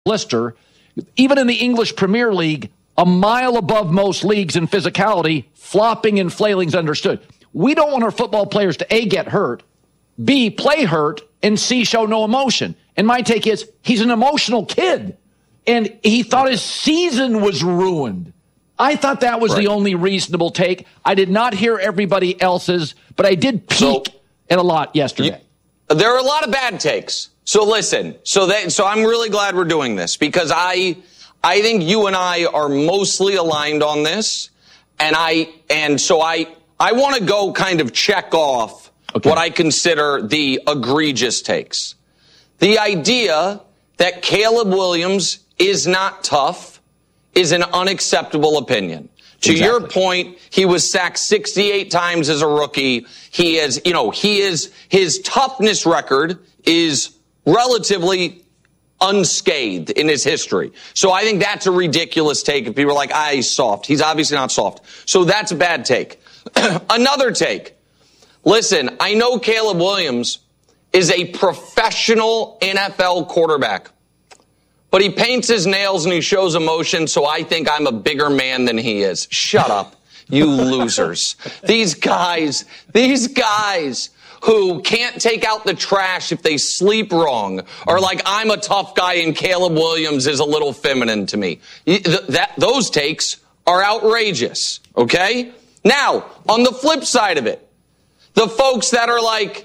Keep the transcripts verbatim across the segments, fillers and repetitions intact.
blister. Even in the English Premier League, a mile above most leagues in physicality, flopping and flailing's understood. We don't want our football players to A, get hurt, B, play hurt, and C, show no emotion. And my take is he's an emotional kid, and he thought his season was ruined. I thought that was right. the only reasonable take. I did not hear everybody else's, but I did peek so, at a lot yesterday. You, there are a lot of bad takes. So listen, so that, so I'm really glad we're doing this because I, I think you and I are mostly aligned on this. And I, and so I, I want to go kind of check off okay. what I consider the egregious takes. The idea that Caleb Williams is not tough is an unacceptable opinion. To exactly. your point, he was sacked sixty-eight times as a rookie. He is, you know, he is, his toughness record is relatively unscathed in his history. So I think that's a ridiculous take. If people are like, ah, he's soft. He's obviously not soft. So that's a bad take. Another take. Listen, I know Caleb Williams is a professional N F L quarterback. But he paints his nails and he shows emotion, so I think I'm a bigger man than he is. Shut up, you losers. These guys, these guys who can't take out the trash if they sleep wrong are like, I'm a tough guy and Caleb Williams is a little feminine to me. That, those takes are outrageous, okay? Now, on the flip side of it, the folks that are like,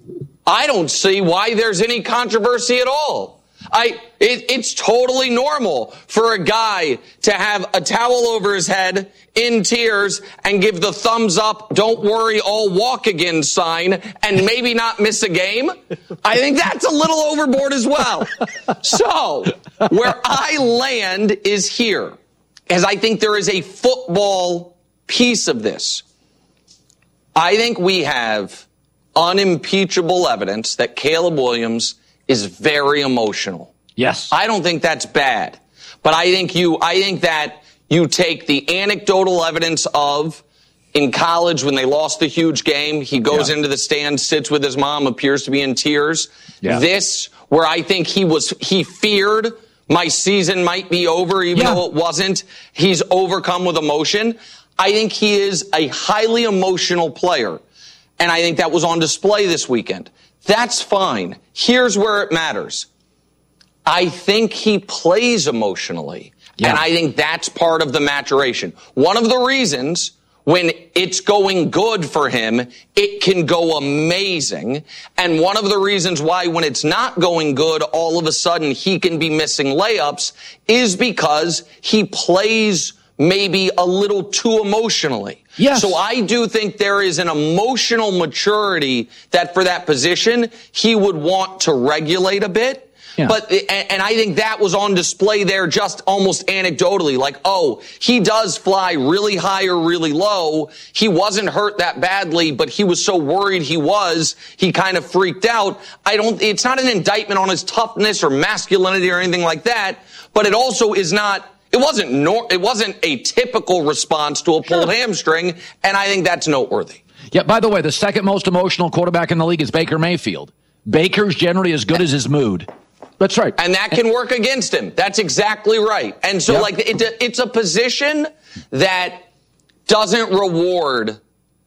I don't see why there's any controversy at all. I, it, it's totally normal for a guy to have a towel over his head in tears and give the thumbs up, don't worry, I'll walk again sign and maybe not miss a game. I think that's a little overboard as well. So where I land is here, as I think there is a football piece of this. I think we have unimpeachable evidence that Caleb Williams is very emotional. Yes. I don't think that's bad. But I think you, I think that you take the anecdotal evidence of in college when they lost the huge game, he goes yeah. into the stands, sits with his mom, appears to be in tears. Yeah. This, where I think he was, he feared my season might be over, even yeah. though it wasn't. He's overcome with emotion. I think he is a highly emotional player. And I think that was on display this weekend. That's fine. Here's where it matters. I think he plays emotionally. Yeah. And I think that's part of the maturation. One of the reasons when it's going good for him, it can go amazing. And one of the reasons why when it's not going good, all of a sudden he can be missing layups is because he plays maybe a little too emotionally. Yes. So I do think there is an emotional maturity that for that position, he would want to regulate a bit. Yeah. But, and I think that was on display there just almost anecdotally, like, oh, he does fly really high or really low. He wasn't hurt that badly, but he was so worried he was, he kind of freaked out. I don't, it's not an indictment on his toughness or masculinity or anything like that, but it also is not, it wasn't nor, it wasn't a typical response to a pulled hamstring, and I think that's noteworthy. Yeah, by the way, the second most emotional quarterback in the league is Baker Mayfield. Baker's generally as good as his mood. That's right. And that can work against him. That's exactly right. And so, yep. like, it, it's a position that doesn't reward,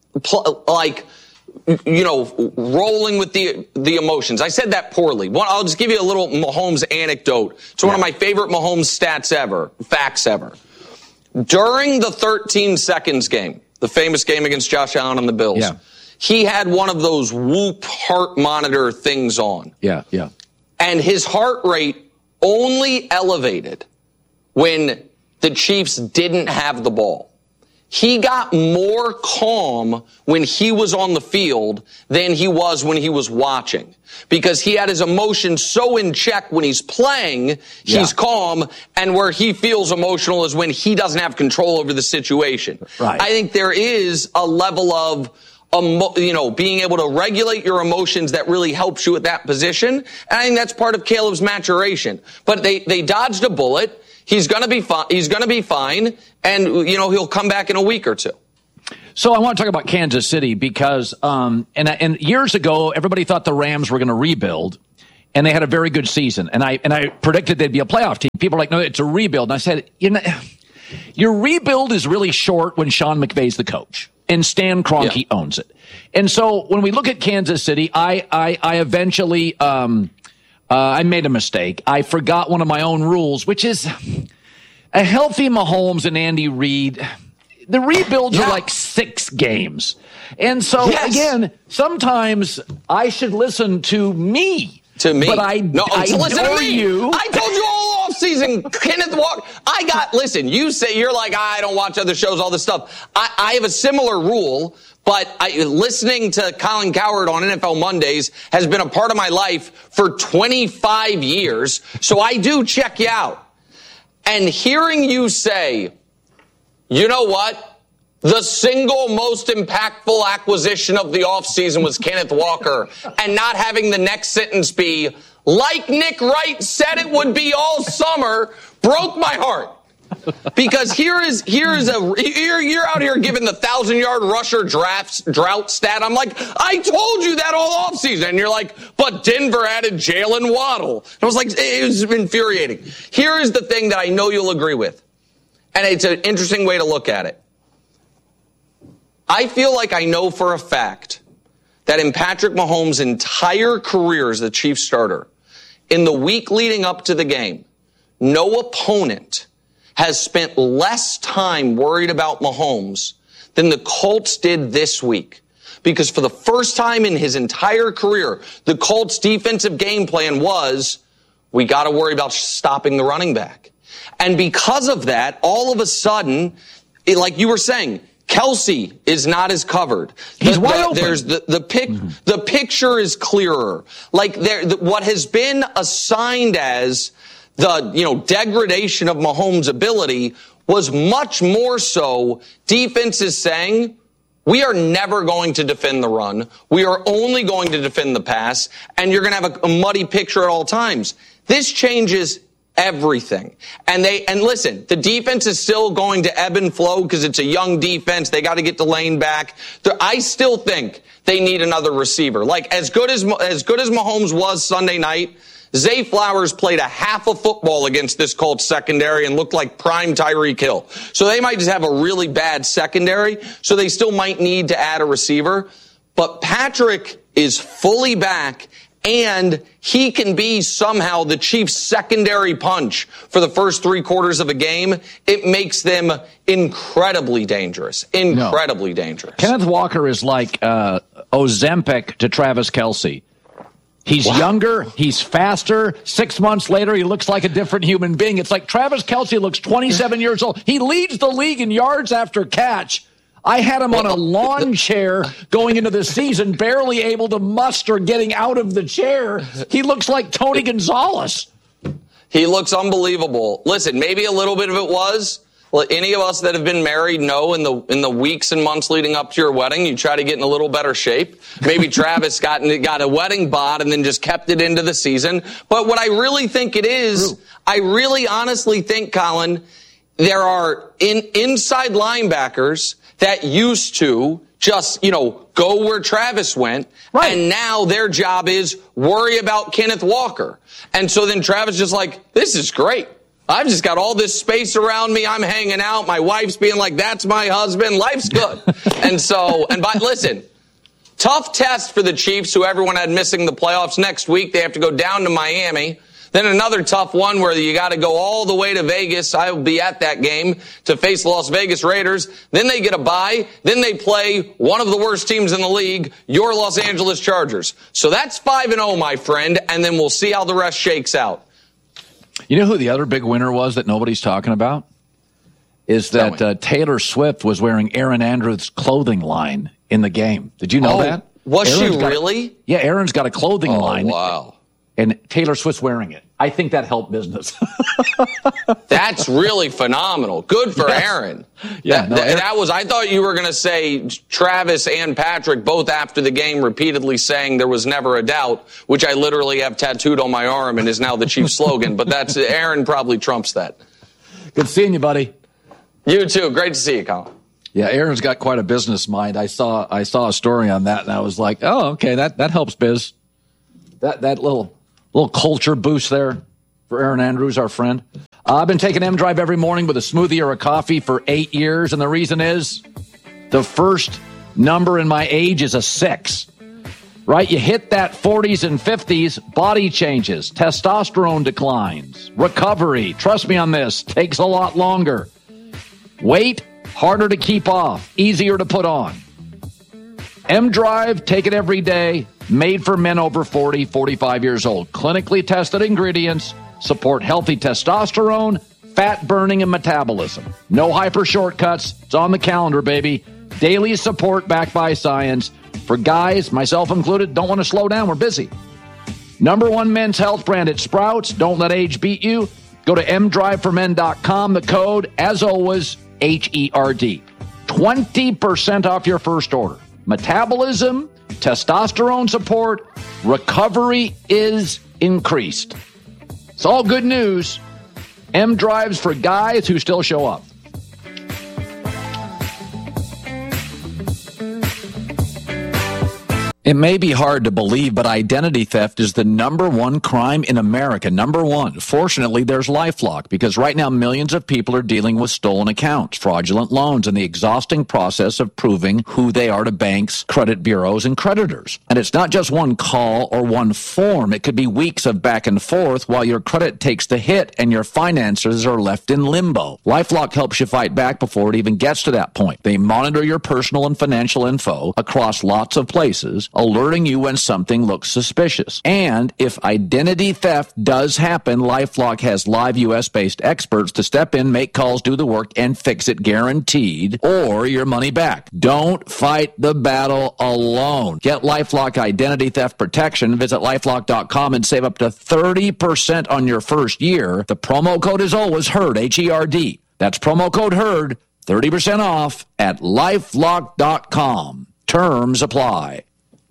like, you know, rolling with the the emotions. I said that poorly. One, I'll just give you a little Mahomes anecdote. It's one yeah. of my favorite Mahomes stats ever, facts ever. During the thirteen seconds game, the famous game against Josh Allen and the Bills, yeah. he had one of those Whoop heart monitor things on. Yeah, yeah. And his heart rate only elevated when the Chiefs didn't have the ball. He got more calm when he was on the field than he was when he was watching, because he had his emotions so in check when he's playing, he's yeah. calm, and where he feels emotional is when he doesn't have control over the situation. Right. I think there is a level of Um, you know, being able to regulate your emotions that really helps you at that position. And I think that's part of Caleb's maturation. But they, they dodged a bullet. He's going to be fine. He's going to be fine. And, you know, he'll come back in a week or two. So I want to talk about Kansas City because, um, and, and years ago, everybody thought the Rams were going to rebuild. and they had a very good season. And I and I predicted they'd be a playoff team. People are like, no, it's a rebuild. And I said, you know, your rebuild is really short when Sean McVay's the coach and Stan Kroenke yeah. owns it. And so when we look at Kansas City, I I, I eventually um, uh, I made a mistake. I forgot one of my own rules, which is a healthy Mahomes and Andy Reid. The rebuilds yeah. are like six games. And so, yes. again, sometimes I should listen to me. To me. But I, no, I listen to me. You. I told you all offseason, Kenneth Walker. I got, listen, you say, you're like, I don't watch other shows, all this stuff. I, I have a similar rule, but I, listening to Colin Cowherd on N F L Mondays has been a part of my life for twenty-five years. So I do check you out. And hearing you say, you know what? The single most impactful acquisition of the offseason was Kenneth Walker, and not having the next sentence be, like Nick Wright said it would be all summer, broke my heart. Because here is here is a you're, you're out here giving the thousand yard rusher drafts drought stat. I'm like, I told you that all offseason, and you're like, but Denver added Jalen Waddle. And I was like, it was infuriating. Here is the thing that I know you'll agree with, and it's an interesting way to look at it. I feel like I know for a fact that in Patrick Mahomes' entire career as the Chiefs starter, in the week leading up to the game, no opponent has spent less time worried about Mahomes than the Colts did this week. Because for the first time in his entire career, the Colts' defensive game plan was, we got to worry about stopping the running back. And because of that, all of a sudden, it, like you were saying, Kelsey is not as covered. He's the, wide the, open. There's the the pic. Mm-hmm. The picture is clearer. Like there, the, what has been assigned as the you know degradation of Mahomes' ability was much more so. Defense is saying, we are never going to defend the run. We are only going to defend the pass, and you're going to have a, a muddy picture at all times. This changes everything. And they, and listen, the defense is still going to ebb and flow because it's a young defense. They got to get the lane back. I still think they need another receiver. Like as good as, as good as Mahomes was Sunday night, Zay Flowers played a half a football against this Colts secondary and looked like prime Tyreek Hill. So they might just have a really bad secondary. So they still might need to add a receiver. But Patrick is fully back, and he can be somehow the Chiefs' secondary punch for the first three quarters of a game. It makes them incredibly dangerous. Incredibly no. dangerous. Kenneth Walker is like uh, Ozempic to Travis Kelce. He's wow. younger. He's faster. Six months later, he looks like a different human being. It's like Travis Kelce looks twenty-seven years old. He leads the league in yards after catch. I had him on a lawn chair going into the season, barely able to muster getting out of the chair. He looks like Tony Gonzalez. He looks unbelievable. Listen, maybe a little bit of it was, any of us that have been married know in the in the weeks and months leading up to your wedding, you try to get in a little better shape. Maybe Travis got got a wedding bod and then just kept it into the season. But what I really think it is, True. I really honestly think, Colin, there are in, inside linebackers that used to just, you know, go where Travis went. Right. And now their job is worry about Kenneth Walker. And so then Travis just like, this is great. I've just got all this space around me. I'm hanging out. My wife's being like, that's my husband. Life's good. And so, and by, listen, tough test for the Chiefs, who everyone had missing the playoffs. Next week, they have to go down to Miami. Then another tough one where you got to go all the way to Vegas. I will be at that game to face the Las Vegas Raiders. Then they get a bye. Then they play one of the worst teams in the league, your Los Angeles Chargers. So that's five and oh, my friend, and then we'll see how the rest shakes out. You know who the other big winner was that nobody's talking about? Is that uh, Taylor Swift was wearing Erin Andrews' clothing line in the game. Did you know oh, that? Was Aaron's she really? A, yeah, Erin's got a clothing oh, line. Wow. And Taylor Swift's wearing it. I think that helped business. That's really phenomenal. Good for yes. Aaron. Yeah, that, no, that, Aaron. that was. I thought you were going to say Travis and Patrick both after the game repeatedly saying there was never a doubt, which I literally have tattooed on my arm and is now the Chiefs slogan. But that's Aaron probably trumps that. Good seeing you, buddy. You too. Great to see you, Colin. Yeah, Aaron's got quite a business mind. I saw I saw a story on that, and I was like, oh, okay, that that helps biz. That that little. little culture boost there for Aaron Andrews, our friend. Uh, I've been taking M-Drive every morning with a smoothie or a coffee for eight years, and the reason is the first number in my age is a six. Right? You hit that forties and fifties, body changes, testosterone declines, recovery, trust me on this, takes a lot longer. Weight, harder to keep off, easier to put on. M-Drive, take it every day, made for men over forty, forty-five years old. Clinically tested ingredients support healthy testosterone, fat burning, and metabolism. No hyper shortcuts. It's on the calendar, baby. Daily support backed by science. For guys, myself included, don't want to slow down. We're busy. Number one men's health brand at Sprouts. Don't let age beat you. Go to m drive for men dot com. The code, as always, H E R D. twenty percent off your first order. Metabolism, testosterone support, recovery is increased. It's all good news. M-Drives for guys who still show up. It may be hard to believe, but identity theft is the number one crime in America. Number one. Fortunately, there's LifeLock, because right now millions of people are dealing with stolen accounts, fraudulent loans, and the exhausting process of proving who they are to banks, credit bureaus, and creditors. And it's not just one call or one form. It could be weeks of back and forth while your credit takes the hit and your finances are left in limbo. LifeLock helps you fight back before it even gets to that point. They monitor your personal and financial info across lots of places, alerting you when something looks suspicious. And if identity theft does happen, LifeLock has live U S-based experts to step in, make calls, do the work, and fix it guaranteed, or your money back. Don't fight the battle alone. Get LifeLock identity theft protection. Visit LifeLock dot com and save up to thirty percent on your first year. The promo code is always HEARD, H E R D. That's promo code HEARD, thirty percent off at LifeLock dot com. Terms apply.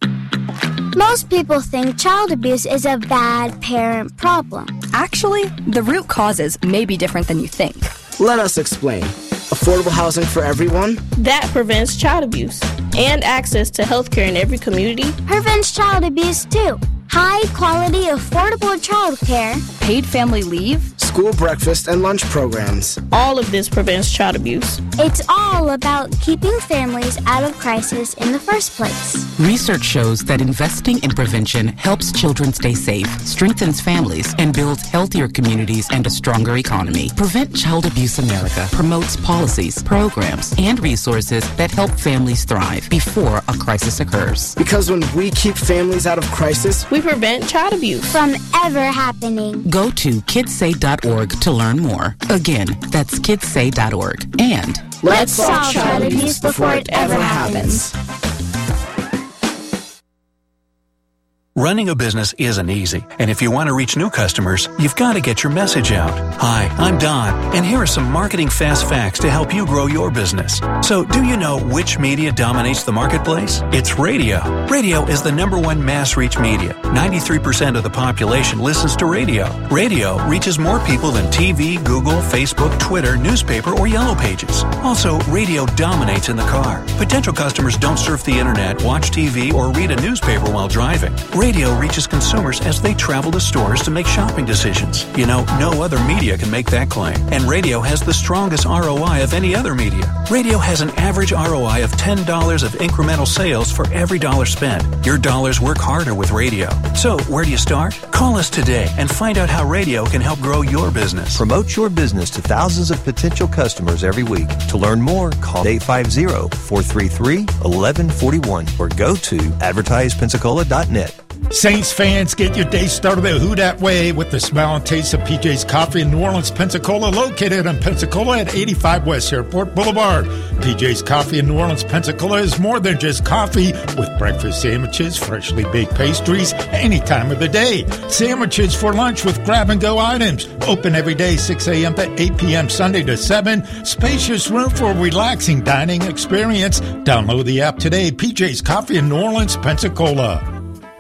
Most people think child abuse is a bad parent problem. Actually, the root causes may be different than you think. Let us explain. Affordable housing for everyone? That prevents child abuse. And access to health care in every community. Prevents child abuse too. High quality, affordable child care. Paid family leave. School breakfast and lunch programs. All of this prevents child abuse. It's all about keeping families out of crisis in the first place. Research shows that investing in prevention helps children stay safe, strengthens families, and builds healthier communities and a stronger economy. Prevent Child Abuse America promotes policies, programs, and resources that help families thrive before a crisis occurs. Because when we keep families out of crisis, we prevent child abuse from ever happening. Go to kids say dot org to learn more. Again, that's kids say dot org. And let's solve child abuse before it ever happens. Running a business isn't easy, and if you want to reach new customers, you've got to get your message out. Hi, I'm Don, and here are some marketing fast facts to help you grow your business. So, do you know which media dominates the marketplace? It's radio. Radio is the number one mass reach media. ninety-three percent of the population listens to radio. Radio reaches more people than T V, Google, Facebook, Twitter, newspaper, or Yellow Pages. Also, radio dominates in the car. Potential customers don't surf the internet, watch T V, or read a newspaper while driving. Radio reaches consumers as they travel to stores to make shopping decisions. You know, no other media can make that claim. And radio has the strongest R O I of any other media. Radio has an average R O I of ten dollars of incremental sales for every dollar spent. Your dollars work harder with radio. So, where do you start? Call us today and find out how radio can help grow your business. Promote your business to thousands of potential customers every week. To learn more, call eight five zero, four three three, one one four one or go to advertise pensacola dot net. Saints fans, get your day started the Who Dat way with the smell and taste of P J's Coffee in New Orleans, Pensacola, located in Pensacola at eighty-five West Airport Boulevard. P J's Coffee in New Orleans, Pensacola is more than just coffee, with breakfast sandwiches, freshly baked pastries, any time of the day. Sandwiches for lunch with grab-and-go items. Open every day, six a.m. to eight p.m., Sunday to seven. Spacious room for a relaxing dining experience. Download the app today. P J's Coffee in New Orleans, Pensacola.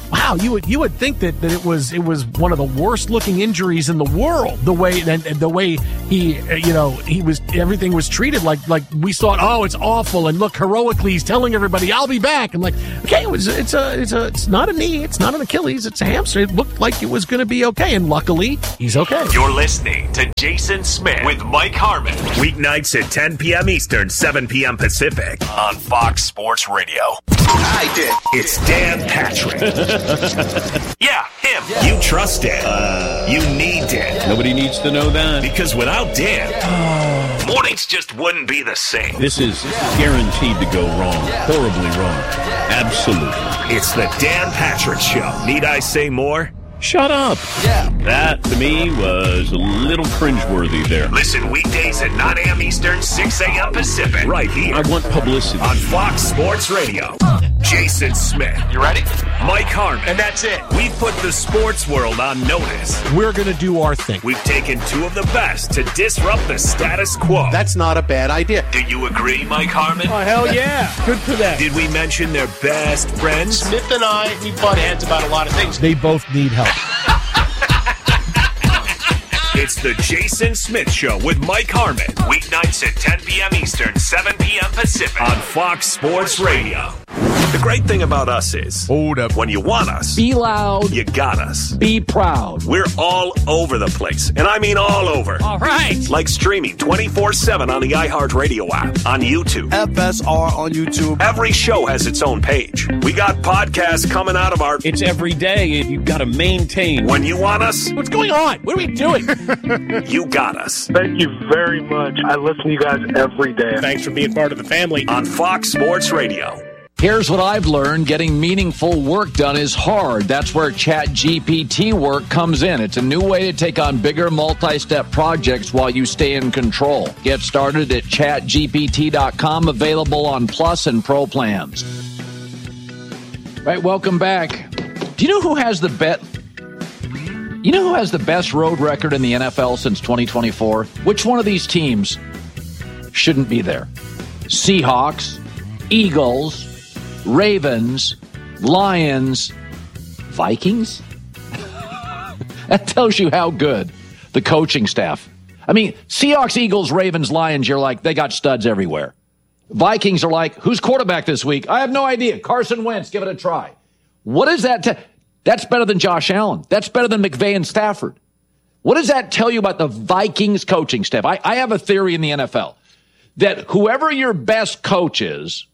wow, you would you would think that, that it was it was one of the worst looking injuries in the world. The way and, and the way he you know he was everything was treated like like we thought. Oh, it's awful, and look, heroically he's telling everybody, "I'll be back." I'm like, okay, it was, it's a it's a it's not a knee, it's not an Achilles, it's a hamstring. It looked like it was going to be okay, and luckily he's okay. You're listening to Jason Smith with Mike Harmon, weeknights at ten p.m. Eastern, seven p.m. Pacific on Fox Sports Radio. I did. It's Dan Patrick. Yeah, him. Yeah. You trust Dan. Uh, you need Dan. Nobody needs to know that. Because without Dan, yeah. mornings just wouldn't be the same. This is yeah. guaranteed to go wrong. Yeah. Horribly wrong. Yeah. Absolutely. It's the Dan Patrick Show. Need I say more? Shut up. Yeah. That, to me, was a little cringeworthy there. Listen weekdays at nine a.m. Eastern, six a.m. Pacific. Right here. I want publicity. On Fox Sports Radio. Jason Smith. You ready? Mike Harmon. And that's it. We put the sports world on notice. We're going to do our thing. We've taken two of the best to disrupt the status quo. That's not a bad idea. Do you agree, Mike Harmon? Oh, hell yeah. Good for them. Did we mention their best friends? Smith and I, we butt heads about a lot of things. They both need help. It's the Jason Smith Show with Mike Harmon. Weeknights at ten p.m. Eastern, seven p.m. Pacific on Fox Sports Radio. The great thing about us is, hold up, when you want us, be loud, you got us. Be proud. We're all over the place, and I mean all over. All right. Like streaming twenty-four seven on the iHeartRadio app, on YouTube. F S R on YouTube. Every show has its own page. We got podcasts coming out of our... It's every day, and you've got to maintain. When you want us... What's going on? What are we doing? You got us. Thank you very much. I listen to you guys every day. Thanks for being part of the family. On Fox Sports Radio. Here's what I've learned. Getting meaningful work done is hard. That's where ChatGPT work comes in. It's a new way to take on bigger multi-step projects while you stay in control. Get started at chat G P T dot com, available on Plus and Pro plans. Right, welcome back. Do you know who has the bet? You know who has the best road record in the N F L since twenty twenty-four? Which one of these teams shouldn't be there? Seahawks, Eagles, Ravens, Lions, Vikings? That tells you how good the coaching staff. I mean, Seahawks, Eagles, Ravens, Lions, you're like, they got studs everywhere. Vikings are like, who's quarterback this week? I have no idea. Carson Wentz, give it a try. What is that? Te- That's better than Josh Allen. That's better than McVay and Stafford. What does that tell you about the Vikings coaching staff? I, I have a theory in the N F L that whoever your best coach is,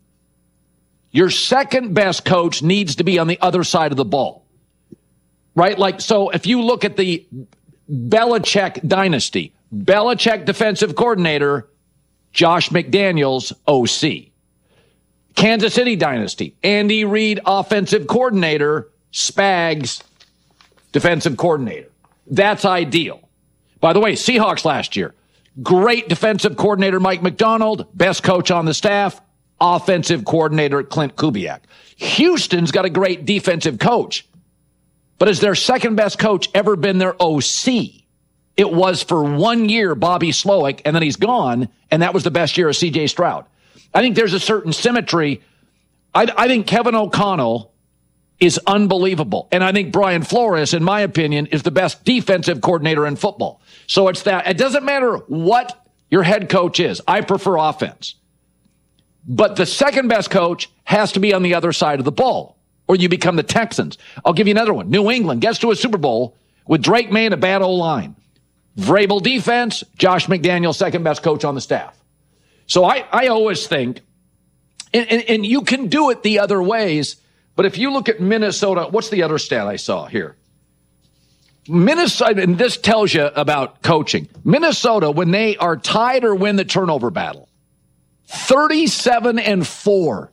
your second best coach needs to be on the other side of the ball. Right? Like, so if you look at the Belichick dynasty, Belichick defensive coordinator, Josh McDaniels, O C. Kansas City dynasty, Andy Reid offensive coordinator, Spags defensive coordinator. That's ideal. By the way, Seahawks last year, great defensive coordinator Mike McDonald, best coach on the staff, offensive coordinator Clint Kubiak. Houston's got a great defensive coach, but has their second best coach ever been their O C? It was for one year Bobby Slowick, and then he's gone, and that was the best year of C J Stroud. I think there's a certain symmetry. I, I think Kevin O'Connell is unbelievable. And I think Brian Flores, in my opinion, is the best defensive coordinator in football. So it's that. It doesn't matter what your head coach is. I prefer offense. But the second best coach has to be on the other side of the ball, or you become the Texans. I'll give you another one. New England gets to a Super Bowl with Drake May and a bad O-line. Vrabel defense, Josh McDaniels, second best coach on the staff. So I, I always think, and, and, and you can do it the other ways, but if you look at Minnesota, what's the other stat I saw here? Minnesota, and this tells you about coaching. Minnesota, when they are tied or win the turnover battle, thirty-seven and four.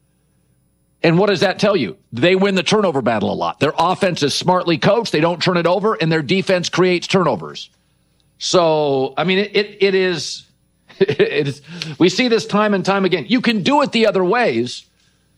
And what does that tell you? They win the turnover battle a lot. Their offense is smartly coached. They don't turn it over, and their defense creates turnovers. So, I mean, it, it, it is, it is, we see this time and time again. You can do it the other ways.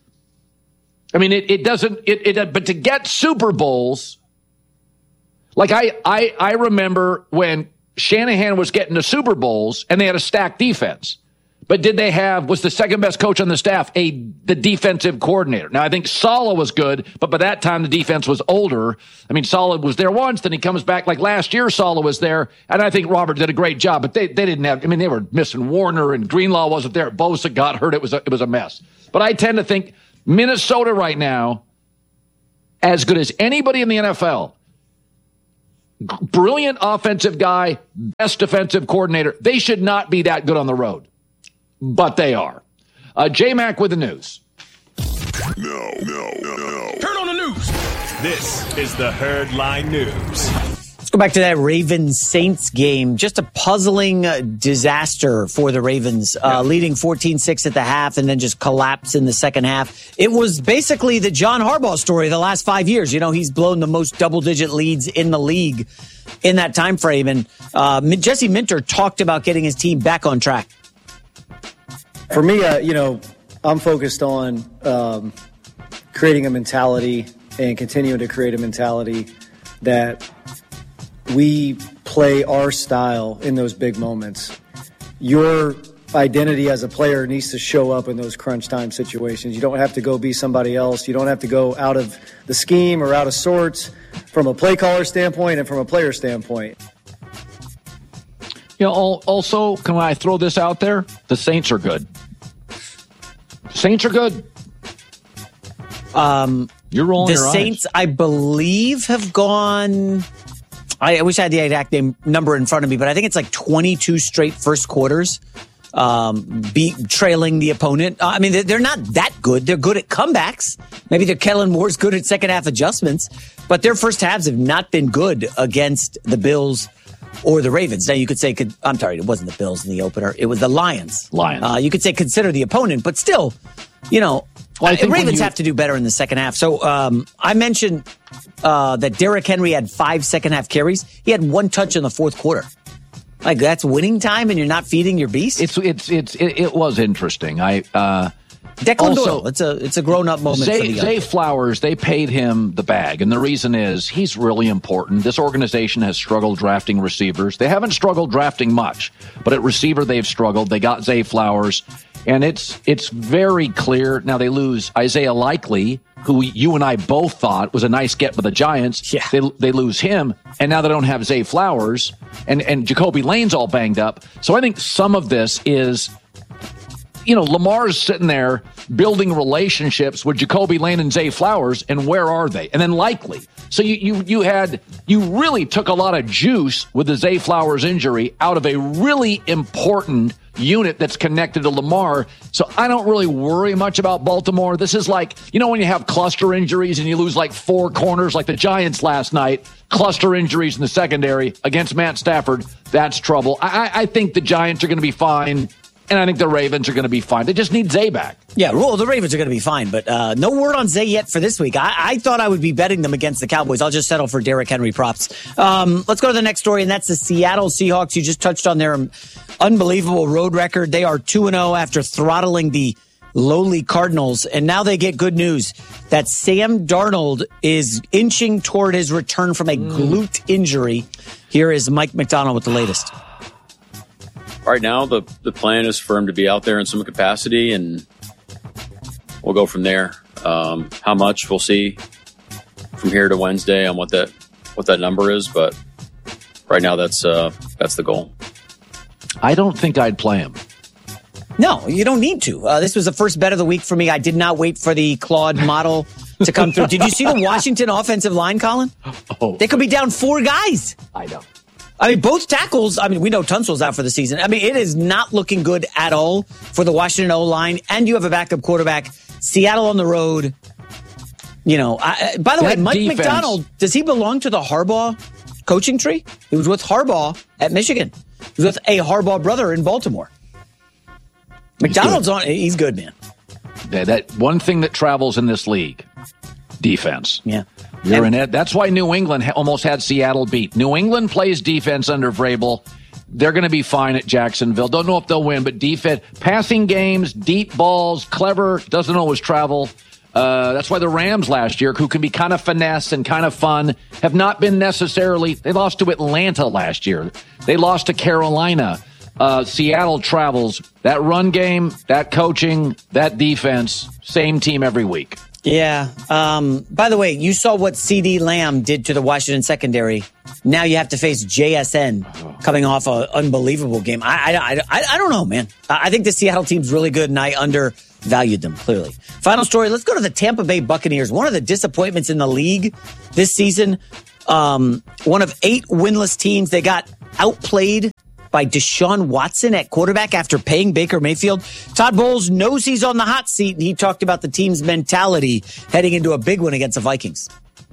I mean, it, it doesn't, it, it, but to get Super Bowls, like I, I, I remember when Shanahan was getting to Super Bowls and they had a stacked defense. But did they have, was the second best coach on the staff a the defensive coordinator? Now, I think Saleh was good, but by that time the defense was older. I mean, Saleh was there once, then he comes back like last year Saleh was there, and I think Robert did a great job, but they, they didn't have, I mean, they were missing Warner, and Greenlaw wasn't there. Bosa got hurt. It was a, it was a mess. But I tend to think Minnesota right now, as good as anybody in the N F L, brilliant offensive guy, best defensive coordinator, they should not be that good on the road. But they are. Uh, J-Mac with the news. No, no, no, no. Turn on the news. This is the Herd Line News. Let's go back to that Ravens-Saints game. Just a puzzling uh, disaster for the Ravens, uh, yeah. leading fourteen six at the half and then just collapse in the second half. It was basically the John Harbaugh story of the last five years. You know, he's blown the most double-digit leads in the league in that time frame. And uh, Jesse Minter talked about getting his team back on track. For me, uh, you know, I'm focused on um, creating a mentality and continuing to create a mentality that we play our style in those big moments. Your identity as a player needs to show up in those crunch time situations. You don't have to go be somebody else. You don't have to go out of the scheme or out of sorts from a play caller standpoint and from a player standpoint. You know, also, can I throw this out there? The Saints are good. Saints are good. Um, You're rolling the your Saints, eyes. I believe, have gone. I, I wish I had the exact name, number in front of me, but I think it's like twenty-two straight first quarters, um, be, trailing the opponent. Uh, I mean, they're, they're not that good. They're good at comebacks. Maybe they're Kellen Moore's good at second half adjustments, but their first halves have not been good against the Bills or the Ravens. Now, you could say, could, I'm sorry, it wasn't the Bills in the opener. It was the Lions. Lions. Uh, you could say consider the opponent, but still, you know, well, I think Ravens you... have to do better in the second half. So um, I mentioned uh, that Derrick Henry had five second half carries. He had one touch in the fourth quarter. Like, that's winning time and you're not feeding your beast? It's it's it's It, it was interesting. I uh, Declan also, Doyle, it's a it's a grown-up moment Zay, for the young. Zay Flowers, they paid him the bag, and the reason is he's really important. This organization has struggled drafting receivers. They haven't struggled drafting much, but at receiver they've struggled. They got Zay Flowers, and it's it's very clear. Now they lose Isaiah Likely, who you and I both thought was a nice get for the Giants. Yeah. They, they lose him, and now they don't have Zay Flowers, and, and Jacoby Lane's all banged up. So I think some of this is, you know, Lamar's sitting there building relationships with Jacoby Lane and Zay Flowers, and where are they? And then Likely. So you you you had you really took a lot of juice with the Zay Flowers injury out of a really important unit that's connected to Lamar. So I don't really worry much about Baltimore. This is like, you know, when you have cluster injuries and you lose like four corners, like the Giants last night, cluster injuries in the secondary against Matt Stafford, that's trouble. I, I think the Giants are going to be fine. And I think the Ravens are going to be fine. They just need Zay back. Yeah, well, the Ravens are going to be fine, but uh, no word on Zay yet for this week. I, I thought I would be betting them against the Cowboys. I'll just settle for Derrick Henry props. Um, let's go to the next story, and that's the Seattle Seahawks. You just touched on their unbelievable road record. They are two and oh after throttling the lowly Cardinals, and now they get good news that Sam Darnold is inching toward his return from a mm. glute injury. Here is Mike McDonald with the latest. Right now, the, the plan is for him to be out there in some capacity, and we'll go from there. Um, how much, we'll see from here to Wednesday on what that what that number is, but right now that's uh, that's the goal. I don't think I'd play him. No, you don't need to. Uh, this was the first bet of the week for me. I did not wait for the Claude model to come through. Did you see the Washington offensive line, Colin? Oh, they could be down four guys. I know. I mean, both tackles, I mean, we know Tunsil's out for the season. I mean, it is not looking good at all for the Washington O-line, and you have a backup quarterback. Seattle on the road. You know, I, by the that way, Mike defense. McDonald, does he belong to the Harbaugh coaching tree? He was with Harbaugh at Michigan. He was with a Harbaugh brother in Baltimore. He's McDonald's good. on, he's good, man. Yeah, that one thing that travels in this league, defense. Yeah. You're in it. That's why New England ha- almost had Seattle beat. New England plays defense under Vrabel. They're going to be fine at Jacksonville. Don't know if they'll win, but defense, passing games, deep balls, clever, doesn't always travel. Uh, that's why the Rams last year, who can be kind of finesse and kind of fun, have not been necessarily. They lost to Atlanta last year. They lost to Carolina. uh, Seattle travels, that run game, that coaching, that defense, same team every week. Yeah. Um, by the way, you saw what CeeDee Lamb did to the Washington secondary. Now you have to face J S N coming off an unbelievable game. I, I, I, I don't know, man. I think the Seattle team's really good, and I undervalued them, clearly. Final story, let's go to the Tampa Bay Buccaneers. One of the disappointments in the league this season. Um, one of eight winless teams. They got outplayed by Deshaun Watson at quarterback after paying Baker Mayfield. Todd Bowles knows he's on the hot seat, and he talked about the team's mentality heading into a big one against the Vikings.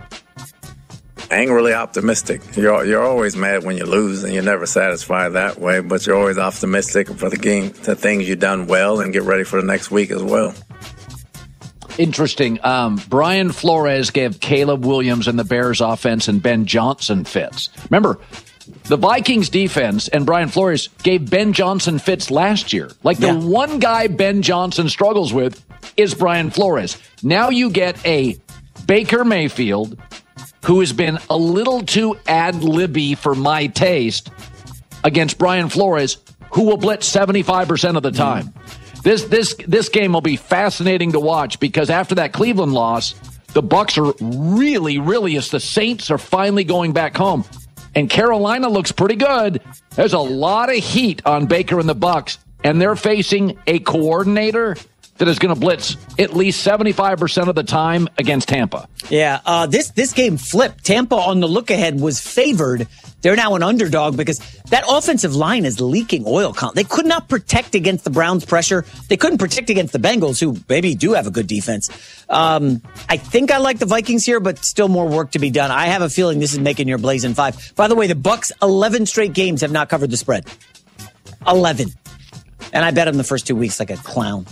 I ain't really optimistic. You're you're always mad when you lose, and you're never satisfied that way, but you're always optimistic for the game, the things you've done well, and get ready for the next week as well. Interesting. Um, Brian Flores gave Caleb Williams and the Bears offense and Ben Johnson fits. Remember, the Vikings defense and Brian Flores gave Ben Johnson fits last year. Like the yeah. one guy Ben Johnson struggles with is Brian Flores. Now you get a Baker Mayfield who has been a little too ad-libby for my taste against Brian Flores, who will blitz seventy-five percent of the time. Mm. This this this game will be fascinating to watch because after that Cleveland loss, the Bucs are really, really, as the Saints are finally going back home. And Carolina looks pretty good. There's a lot of heat on Baker and the Bucs, and they're facing a coordinator that is going to blitz at least seventy-five percent of the time against Tampa. Yeah, uh, this this game flipped. Tampa on the look-ahead was favored. They're now an underdog because that offensive line is leaking oil. They could not protect against the Browns' pressure. They couldn't protect against the Bengals, who maybe do have a good defense. Um, I think I like the Vikings here, but still more work to be done. I have a feeling this is making your Blazing Five. By the way, the Bucs, eleven straight games have not covered the spread. eleven. And I bet him the first two weeks like a clown.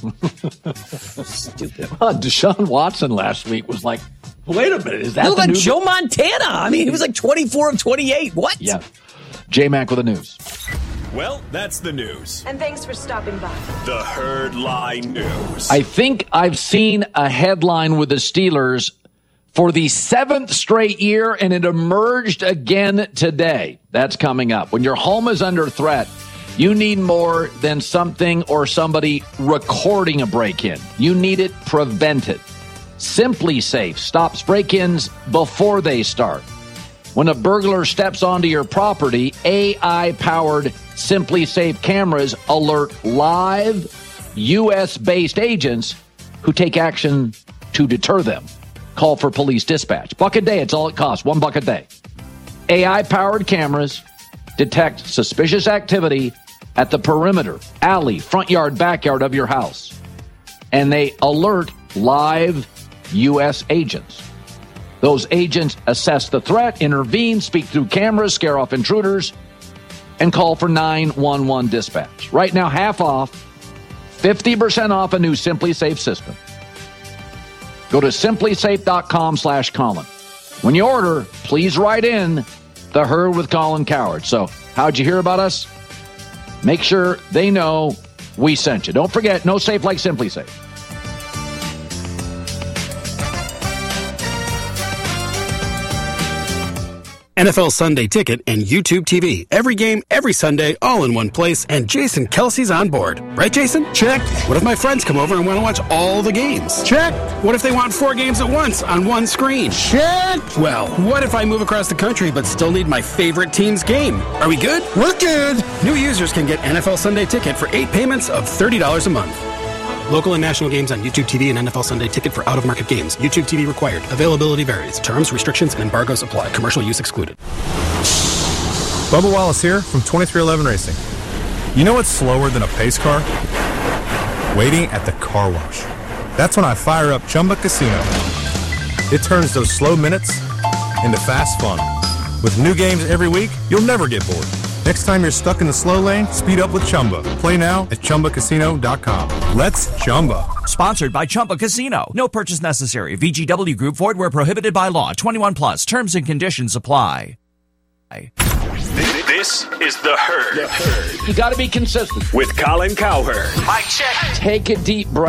Stupid. Uh, Deshaun Watson last week was like, wait a minute, is that Look the like new Joe Montana. I mean, he was like twenty-four of twenty-eight. What? Yeah. J-Mac with the news. Well, that's the news. And thanks for stopping by. The Herd Lie News. I think I've seen a headline with the Steelers for the seventh straight year, and it emerged again today. That's coming up. When your home is under threat, you need more than something or somebody recording a break-in. You need it prevented. Simply Safe stops break-ins before they start. When a burglar steps onto your property, A I-powered Simply Safe cameras alert live U S-based agents who take action to deter them. Call for police dispatch. Buck a day, it's all it costs. One buck a day. A I-powered cameras detect suspicious activity at the perimeter, alley, front yard, backyard of your house. And they alert live U S agents. Those agents assess the threat, intervene, speak through cameras, scare off intruders, and call for nine one one dispatch. Right now, half off, fifty percent off a new Simply Safe system. Go to simplysafe.com slash Colin. When you order, please write in The Herd with Colin Cowherd. So, how'd you hear about us? Make sure they know we sent you. Don't forget, no safe like Simply Safe. N F L Sunday Ticket and YouTube T V. Every game, every Sunday, all in one place, and Jason Kelsey's on board. Right, Jason? Check. What if my friends come over and want to watch all the games? Check. What if they want four games at once on one screen? Check. Well, what if I move across the country but still need my favorite team's game? Are we good? We're good. New users can get N F L Sunday Ticket for eight payments of thirty dollars a month. Local and national games on YouTube T V and N F L Sunday Ticket for out-of-market games. YouTube T V required. Availability varies. Terms, restrictions, and embargoes apply. Commercial use excluded. Bubba Wallace here from twenty-three eleven Racing. You know what's slower than a pace car? Waiting at the car wash. That's when I fire up Chumba Casino. It turns those slow minutes into fast fun. With new games every week, you'll never get bored. Next time you're stuck in the slow lane, speed up with Chumba. Play now at Chumba Casino dot com. Let's Chumba. Sponsored by Chumba Casino. No purchase necessary. V G W Group. Void where prohibited by law. twenty-one plus. Terms and conditions apply. This is The Herd. The Herd. You got to be consistent. With Colin Cowherd. Mic check. Take a deep breath.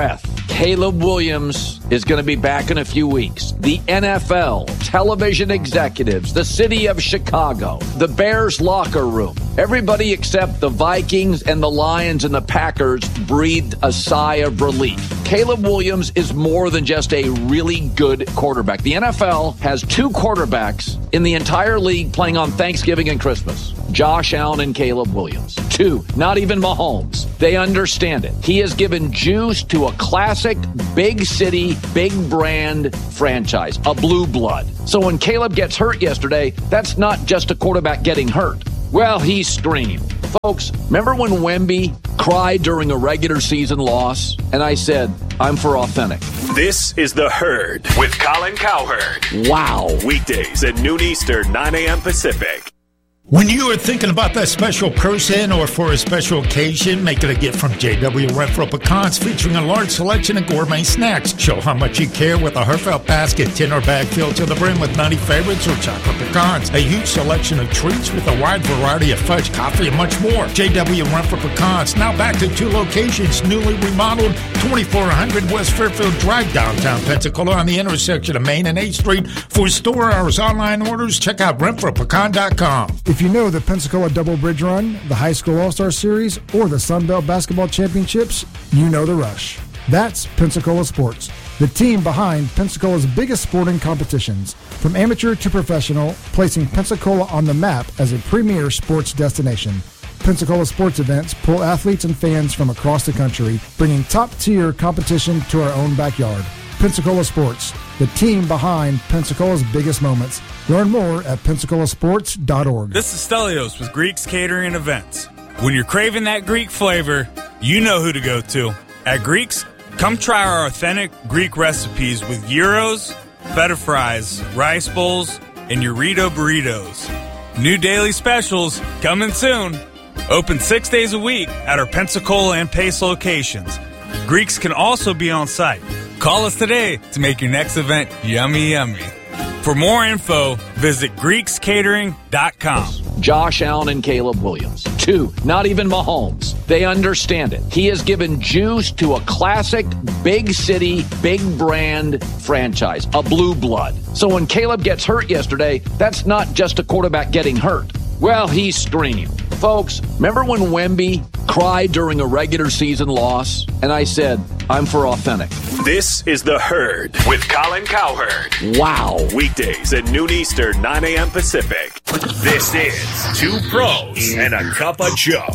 Caleb Williams is going to be back in a few weeks. The N F L, television executives, the city of Chicago, the Bears locker room, everybody except the Vikings and the Lions and the Packers breathed a sigh of relief. Caleb Williams is more than just a really good quarterback. The N F L has two quarterbacks in the entire league playing on Thanksgiving and Christmas. Josh Allen and Caleb Williams. Two, not even Mahomes. They understand it. He has given juice to a classic, big city, big brand franchise, a blue blood. So when Caleb gets hurt yesterday, that's not just a quarterback getting hurt. Well, he screamed. Folks, remember when Wemby cried during a regular season loss? And I said, I'm for authentic. This is The Herd with Colin Cowherd. Wow. Weekdays at noon Eastern, nine a.m. Pacific. When you are thinking about that special person or for a special occasion, make it a gift from J W Renfro Pecans, featuring a large selection of gourmet snacks. Show how much you care with a heartfelt basket, tin or bag filled to the brim with nutty favorites or chocolate pecans. A huge selection of treats with a wide variety of fudge, coffee, and much more. J W Renfro Pecans, now back to two locations, newly remodeled, twenty-four hundred West Fairfield Drive, downtown Pensacola, on the intersection of Main and eighth Street. For store hours, online orders, check out renfro pecan dot com. If you know the Pensacola Double Bridge Run, the High School All-Star Series, or the Sun Belt Basketball Championships, you know the rush. That's Pensacola Sports, the team behind Pensacola's biggest sporting competitions, from amateur to professional, placing Pensacola on the map as a premier sports destination. Pensacola sports events pull athletes and fans from across the country, bringing top-tier competition to our own backyard. Pensacola Sports, the team behind Pensacola's biggest moments. Learn more at pensacola sports dot org. This is Stelios with Greeks Catering and Events. When you're craving that Greek flavor, you know who to go to. At Greeks, come try our authentic Greek recipes with gyros, feta fries, rice bowls, and Eurito burritos. New daily specials coming soon. Open six days a week at our Pensacola and Pace locations. Greeks can also be on site. Call us today to make your next event yummy, yummy. For more info, visit greeks catering dot com. Josh Allen and Caleb Williams. Two, not even Mahomes. They understand it. He has given juice to a classic, big city, big brand franchise, a blue blood. So when Caleb gets hurt yesterday, that's not just a quarterback getting hurt. Well, he screamed. Folks, remember when Wemby cried during a regular season loss? And I said, I'm for authentic. This is The Herd with Colin Cowherd. Wow. Weekdays at noon Eastern, nine a.m. Pacific. This is Two Pros and a Cup of Joe.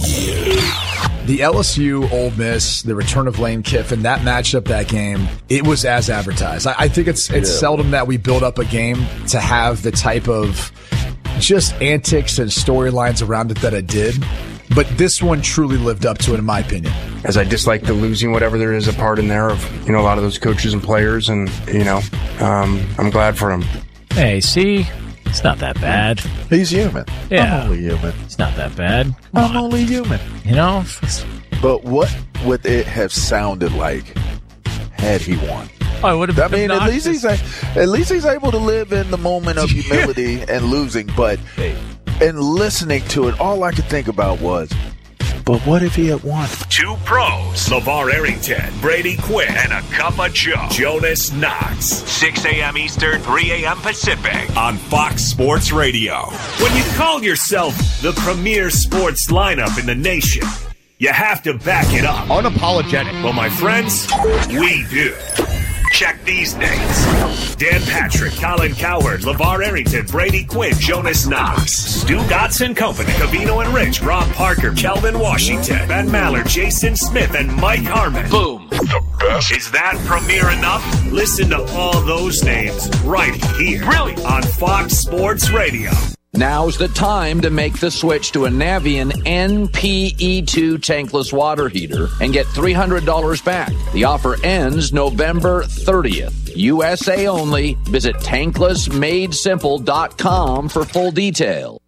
The L S U Ole Miss, the return of Lane Kiffin, that matchup, that game, it was as advertised. I, I think it's it's yeah. seldom that we build up a game to have the type of just antics and storylines around it that it did. But this one truly lived up to it, in my opinion. As I dislike the losing, whatever there is a part in there of, you know, a lot of those coaches and players, and, you know, um, I'm glad for him. Hey, see? It's not that bad. He's human. Yeah. I'm only human. It's not that bad. I'm only human. You know? But what would it have sounded like had he won? Oh, it would have I mean, at least he's a, at least he's able to live in the moment of humility and losing. But in listening to it, all I could think about was, but what if he had won? Two pros, LeVar Arrington, Brady Quinn, and a cup of Joe, Jonas Knox. six a.m. Eastern, three a.m. Pacific on Fox Sports Radio. When you call yourself the premier sports lineup in the nation, you have to back it up. Unapologetic. Well, my friends, we do. Check these names: Dan Patrick, Colin Cowherd, LeVar Arrington, Brady Quinn, Jonas Knox, Stu Dotson Company, Cavino and Rich, Rob Parker, Kelvin Washington, Ben Maller, Jason Smith, and Mike Harmon. Boom. The best. Is that premier enough? Listen to all those names right here. Really? On Fox Sports Radio. Now's the time to make the switch to a Navien N P E two tankless water heater and get three hundred dollars back. The offer ends November thirtieth. U S A only. Visit tankless made simple dot com for full detail.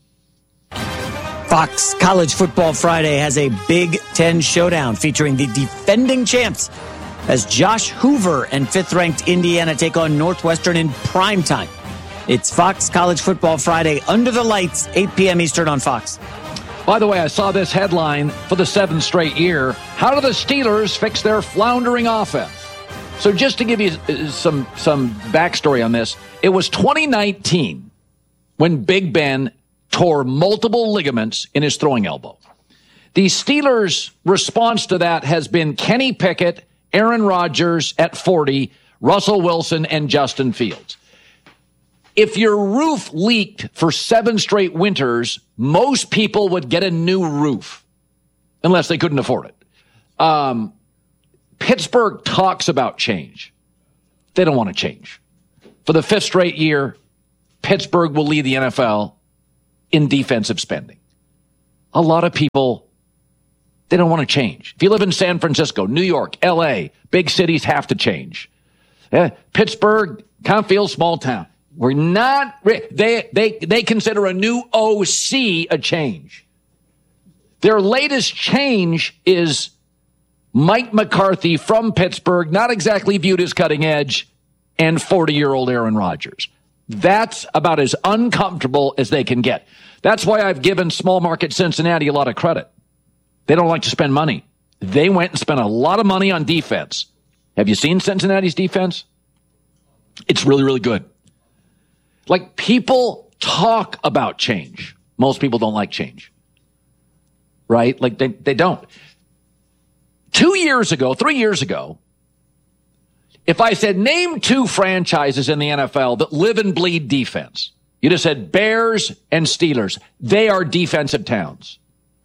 Fox College Football Friday has a Big Ten showdown featuring the defending champs as Josh Hoover and fifth-ranked Indiana take on Northwestern in primetime. It's Fox College Football Friday under the lights, eight p.m. Eastern on Fox. By the way, I saw this headline for the seventh straight year. How do the Steelers fix their floundering offense? So just to give you some, some backstory on this, it was twenty nineteen when Big Ben tore multiple ligaments in his throwing elbow. The Steelers' response to that has been Kenny Pickett, Aaron Rodgers at forty, Russell Wilson, and Justin Fields. If your roof leaked for seven straight winters, most people would get a new roof, unless they couldn't afford it. Um, Pittsburgh talks about change. They don't want to change. For the fifth straight year, Pittsburgh will lead the N F L in defensive spending. A lot of people, they don't want to change. If you live in San Francisco, New York, L A, big cities have to change. Yeah, Pittsburgh kind of feels small town. We're not, they, they, they consider a new O C a change. Their latest change is Mike McCarthy from Pittsburgh, not exactly viewed as cutting edge, and forty-year-old Aaron Rodgers. That's about as uncomfortable as they can get. That's why I've given small market Cincinnati a lot of credit. They don't like to spend money. They went and spent a lot of money on defense. Have you seen Cincinnati's defense? It's really, really good. Like, people talk about change. Most people don't like change. Right? Like, they, they don't. Two years ago, three years ago, if I said, name two franchises in the N F L that live and bleed defense, you just said Bears and Steelers. They are defensive towns.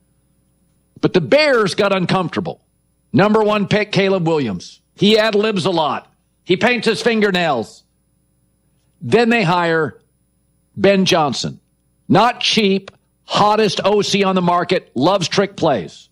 But the Bears got uncomfortable. Number one pick, Caleb Williams. He ad-libs a lot. He paints his fingernails. Then they hire Ben Johnson. Not cheap, hottest O C on the market, loves trick plays.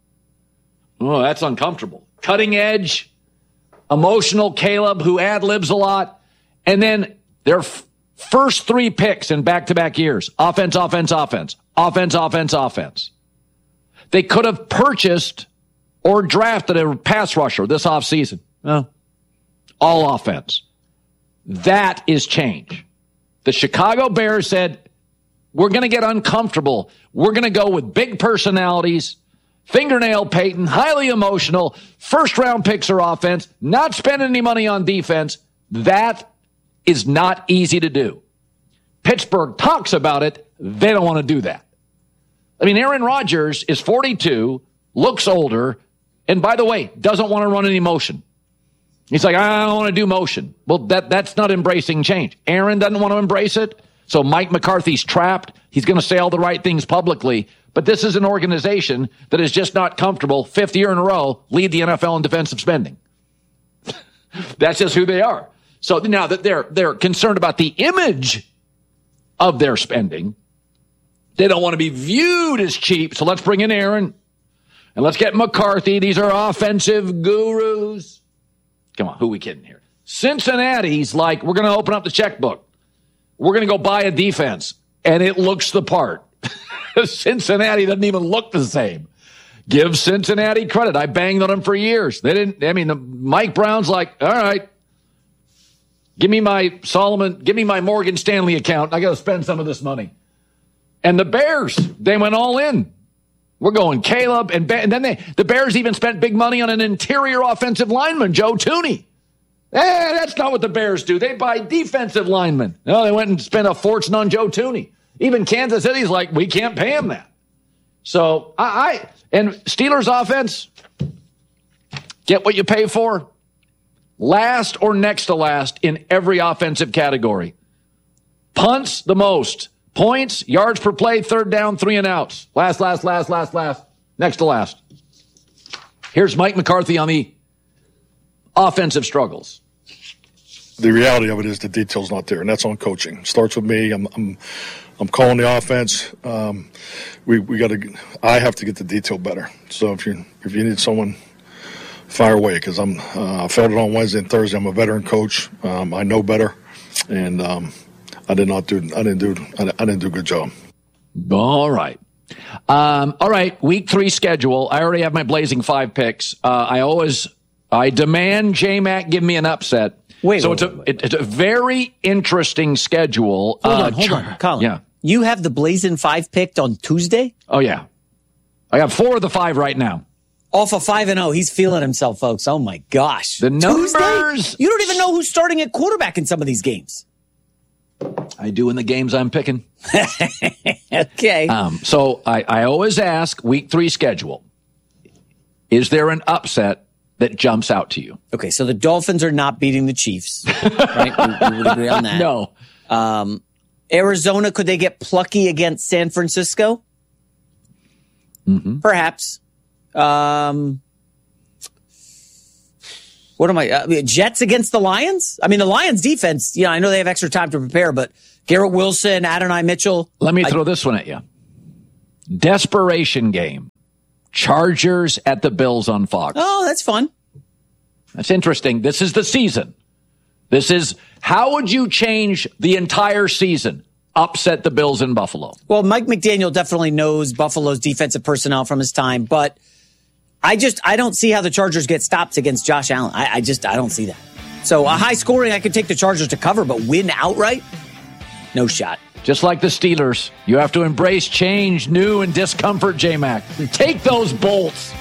Oh, that's uncomfortable. Cutting edge, emotional Caleb who ad-libs a lot. And then their f- first three picks in back-to-back years. Offense, offense, offense. Offense, offense, offense. They could have purchased or drafted a pass rusher this offseason. No. All offense. That is change. The Chicago Bears said, we're going to get uncomfortable. We're going to go with big personalities, fingernail Peyton, highly emotional, first-round picks or offense, not spending any money on defense. That is not easy to do. Pittsburgh talks about it. They don't want to do that. I mean, Aaron Rodgers is forty-two, looks older, and by the way, doesn't want to run any motion. He's like, I don't want to do motion. Well, that that's not embracing change. Aaron doesn't want to embrace it, so Mike McCarthy's trapped. He's going to say all the right things publicly, but this is an organization that is just not comfortable, fifth year in a row, lead the N F L in defensive spending. That's just who they are. So now that they're they're concerned about the image of their spending, they don't want to be viewed as cheap, so let's bring in Aaron, and let's get McCarthy. These are offensive gurus. Come on, who are we kidding here? Cincinnati's like, we're going to open up the checkbook. We're going to go buy a defense, and it looks the part. Cincinnati doesn't even look the same. Give Cincinnati credit. I banged on them for years. They didn't, I mean, the, Mike Brown's like, all right, give me my Solomon, give me my Morgan Stanley account. I got to spend some of this money. And the Bears, they went all in. We're going Caleb, and, and then they, the Bears even spent big money on an interior offensive lineman, Joe Thuney. Eh, that's not what the Bears do. They buy defensive linemen. No, they went and spent a fortune on Joe Thuney. Even Kansas City's like, we can't pay him that. So I, I and Steelers offense, get what you pay for. Last or next to last in every offensive category. Punts, the most. Points, yards per play, third down, three and outs. Last, last, last, last, last. Next to last. Here's Mike McCarthy on the offensive struggles. The reality of it is the detail's not there, and that's on coaching. Starts with me. I'm I'm, I'm calling the offense. Um, we we got to. I have to get the detail better. So if you if you need someone, fire away, because I'm. Uh, I felt it on Wednesday and Thursday. I'm a veteran coach. Um, I know better, and um, I did not do. I didn't do. I didn't do a good job. All right. Um, all right. Week three schedule. I already have my Blazing Five picks. Uh, I always. I demand J-Mac give me an upset. Wait, so wait, it's a it, it's a very interesting schedule. Hold uh, on, hold on, Colin. Yeah, you have the Blazing Five picked on Tuesday. Oh yeah, I got four of the five right now. Off of five and oh, he's feeling himself, folks. Oh, my gosh. The numbers. Tuesday? You don't even know who's starting at quarterback in some of these games. I do in the games I'm picking. Okay. Um, so I, I always ask, week three schedule, is there an upset that jumps out to you? Okay, so the Dolphins are not beating the Chiefs, right? we, we would agree on that. No. Um, Arizona, could they get plucky against San Francisco? Mm-hmm. Perhaps. Um, what am I? Uh, Jets against the Lions? I mean, the Lions defense, you know, I know they have extra time to prepare, but Garrett Wilson, Adonai Mitchell. Let me I, throw this one at you. Desperation game. Chargers at the Bills on Fox. Oh, that's fun. That's interesting. This is the season. This is, how would you change the entire season? Upset the Bills in Buffalo. Well, Mike McDaniel definitely knows Buffalo's defensive personnel from his time, but I just, I don't see how the Chargers get stopped against Josh Allen. I, I just, I don't see that. So a high scoring, I could take the Chargers to cover, but win outright? No shot. Just like the Steelers, you have to embrace change, new, and discomfort, J-Mac. Take those bolts.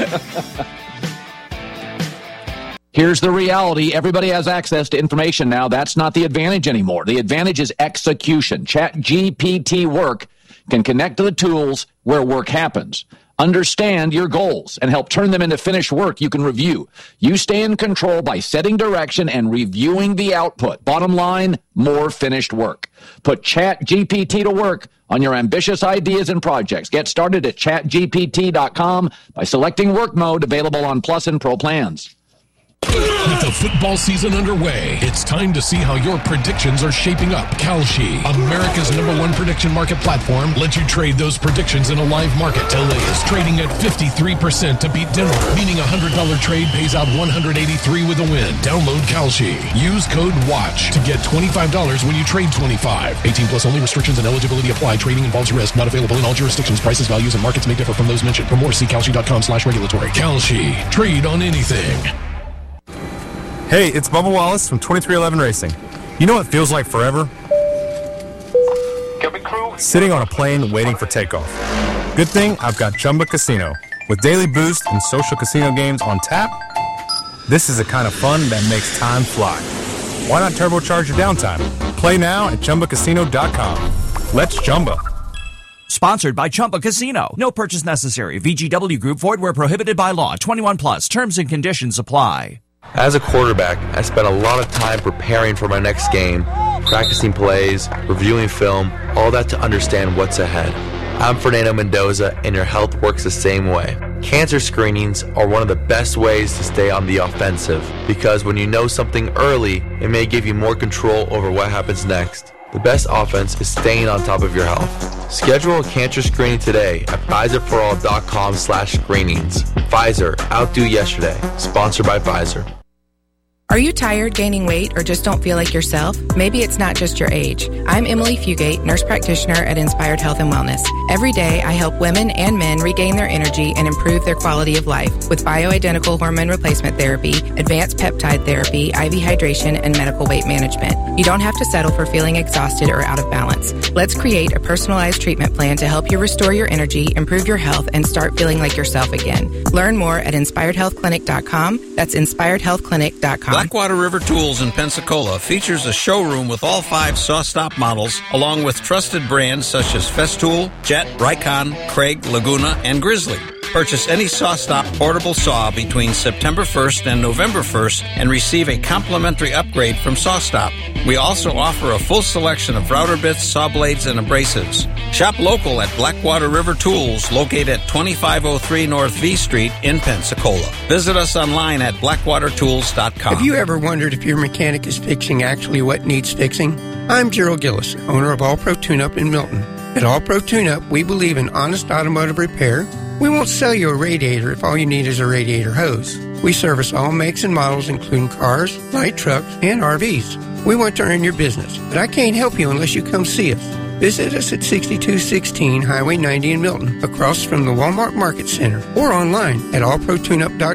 Here's the reality. Everybody has access to information now. That's not the advantage anymore. The advantage is execution. ChatGPT Work can connect to the tools where work happens. Understand your goals and help turn them into finished work you can review. You stay in control by setting direction and reviewing the output. Bottom line, more finished work. Put ChatGPT to work on your ambitious ideas and projects. Get started at chat G P T dot com by selecting work mode, available on Plus and Pro plans. With the football season underway, it's time to see how your predictions are shaping up. Kalshi, America's number one prediction market platform, lets you trade those predictions in a live market. L A is trading at fifty-three percent to beat Denver, meaning a one hundred dollars trade pays out one hundred eighty-three with a win. Download Kalshi. Use code WATCH to get twenty-five dollars when you trade twenty-five dollars. eighteen plus only. Restrictions and eligibility apply. Trading involves risk. Not available in all jurisdictions. Prices, values, and markets may differ from those mentioned. For more, see Kalshi.com slash regulatory. Kalshi. Trade on anything. Hey, it's Bubba Wallace from twenty-three eleven Racing. You know what feels like forever? Sitting on a plane waiting for takeoff. Good thing I've got Chumba Casino. With daily boost and social casino games on tap, this is the kind of fun that makes time fly. Why not turbocharge your downtime? Play now at Chumba Casino dot com. Let's Chumba. Sponsored by Chumba Casino. No purchase necessary. V G W Group. Void where prohibited by law. twenty-one plus. Terms and conditions apply. As a quarterback, I spent a lot of time preparing for my next game, practicing plays, reviewing film, all that to understand what's ahead. I'm Fernando Mendoza, and your health works the same way. Cancer screenings are one of the best ways to stay on the offensive, because when you know something early, it may give you more control over what happens next. The best offense is staying on top of your health. Schedule a cancer screening today at Pfizer for all dot com slash screenings. Pfizer, outdo yesterday. Sponsored by Pfizer. Are you tired, gaining weight, or just don't feel like yourself? Maybe it's not just your age. I'm Emily Fugate, nurse practitioner at Inspired Health and Wellness. Every day, I help women and men regain their energy and improve their quality of life with bioidentical hormone replacement therapy, advanced peptide therapy, I V hydration, and medical weight management. You don't have to settle for feeling exhausted or out of balance. Let's create a personalized treatment plan to help you restore your energy, improve your health, and start feeling like yourself again. Learn more at inspired health clinic dot com. That's inspired health clinic dot com. Blackwater River Tools in Pensacola features a showroom with all five SawStop models, along with trusted brands such as Festool, Jet, Rycon, Craig, Laguna, and Grizzly. Purchase any SawStop portable saw between September first and November first and receive a complimentary upgrade from SawStop. We also offer a full selection of router bits, saw blades, and abrasives. Shop local at Blackwater River Tools, located at twenty-five oh three North V Street in Pensacola. Visit us online at blackwater tools dot com. Have you ever wondered if your mechanic is fixing actually what needs fixing? I'm Gerald Gillis, owner of All Pro Tune-Up in Milton. At All Pro Tune-Up, we believe in honest automotive repair. We won't sell you a radiator if all you need is a radiator hose. We service all makes and models, including cars, light trucks, and R Vs. We want to earn your business, but I can't help you unless you come see us. Visit us at sixty-two sixteen Highway ninety in Milton, across from the Walmart Market Center, or online at all pro tune up dot com.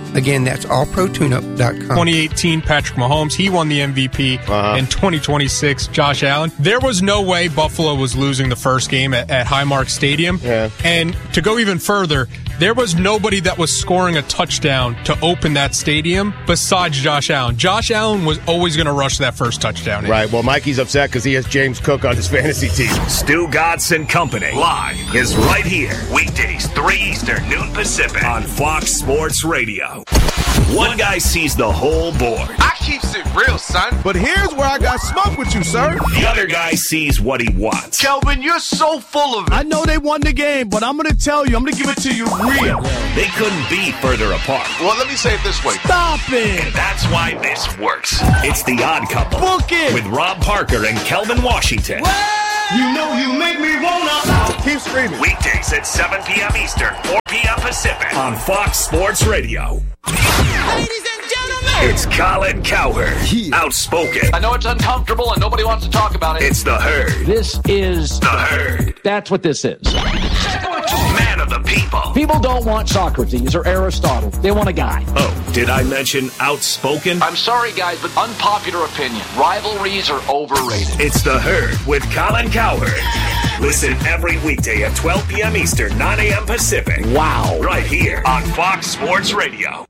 Again, that's all pro tune up dot com. twenty eighteen, Patrick Mahomes, he won the M V P. Uh-huh. In twenty twenty-six, Josh Allen. There was no way Buffalo was losing the first game at, at Highmark Stadium. Yeah. And to go even further, there was nobody that was scoring a touchdown to open that stadium besides Josh Allen. Josh Allen was always going to rush that first touchdown in. Right. Well, Mikey's upset because he has James Cook on his fantasy team. Stu Godson Company live is right here. Weekdays, three Eastern, noon Pacific on Fox Sports Radio. One guy sees the whole board. I keeps it real, son. But here's where I got smoke with you, sir. The other guy sees what he wants. Kelvin, you're so full of it. I know they won the game, but I'm going to tell you, I'm going to give it to you real. They couldn't be further apart. Well, let me say it this way. Stop it. And that's why this works. It's The Odd Couple. Book it. With Rob Parker and Kelvin Washington. What? You know you make me wanna. Keep screaming. Weekdays at seven p.m. Eastern, four p.m. Pacific on Fox Sports Radio. Ladies and gentlemen, it's Colin Cowherd. He outspoken. I know it's uncomfortable and nobody wants to talk about it. It's The Herd. This is The Herd. That's what this is. Man of the people. People don't want Socrates or Aristotle. They want a guy. Oh, did I mention outspoken? I'm sorry, guys, but unpopular opinion. Rivalries are overrated. It's The Herd with Colin Cowherd. Listen every weekday at twelve p.m. Eastern, nine a.m. Pacific. Wow. Right here on Fox Sports Radio.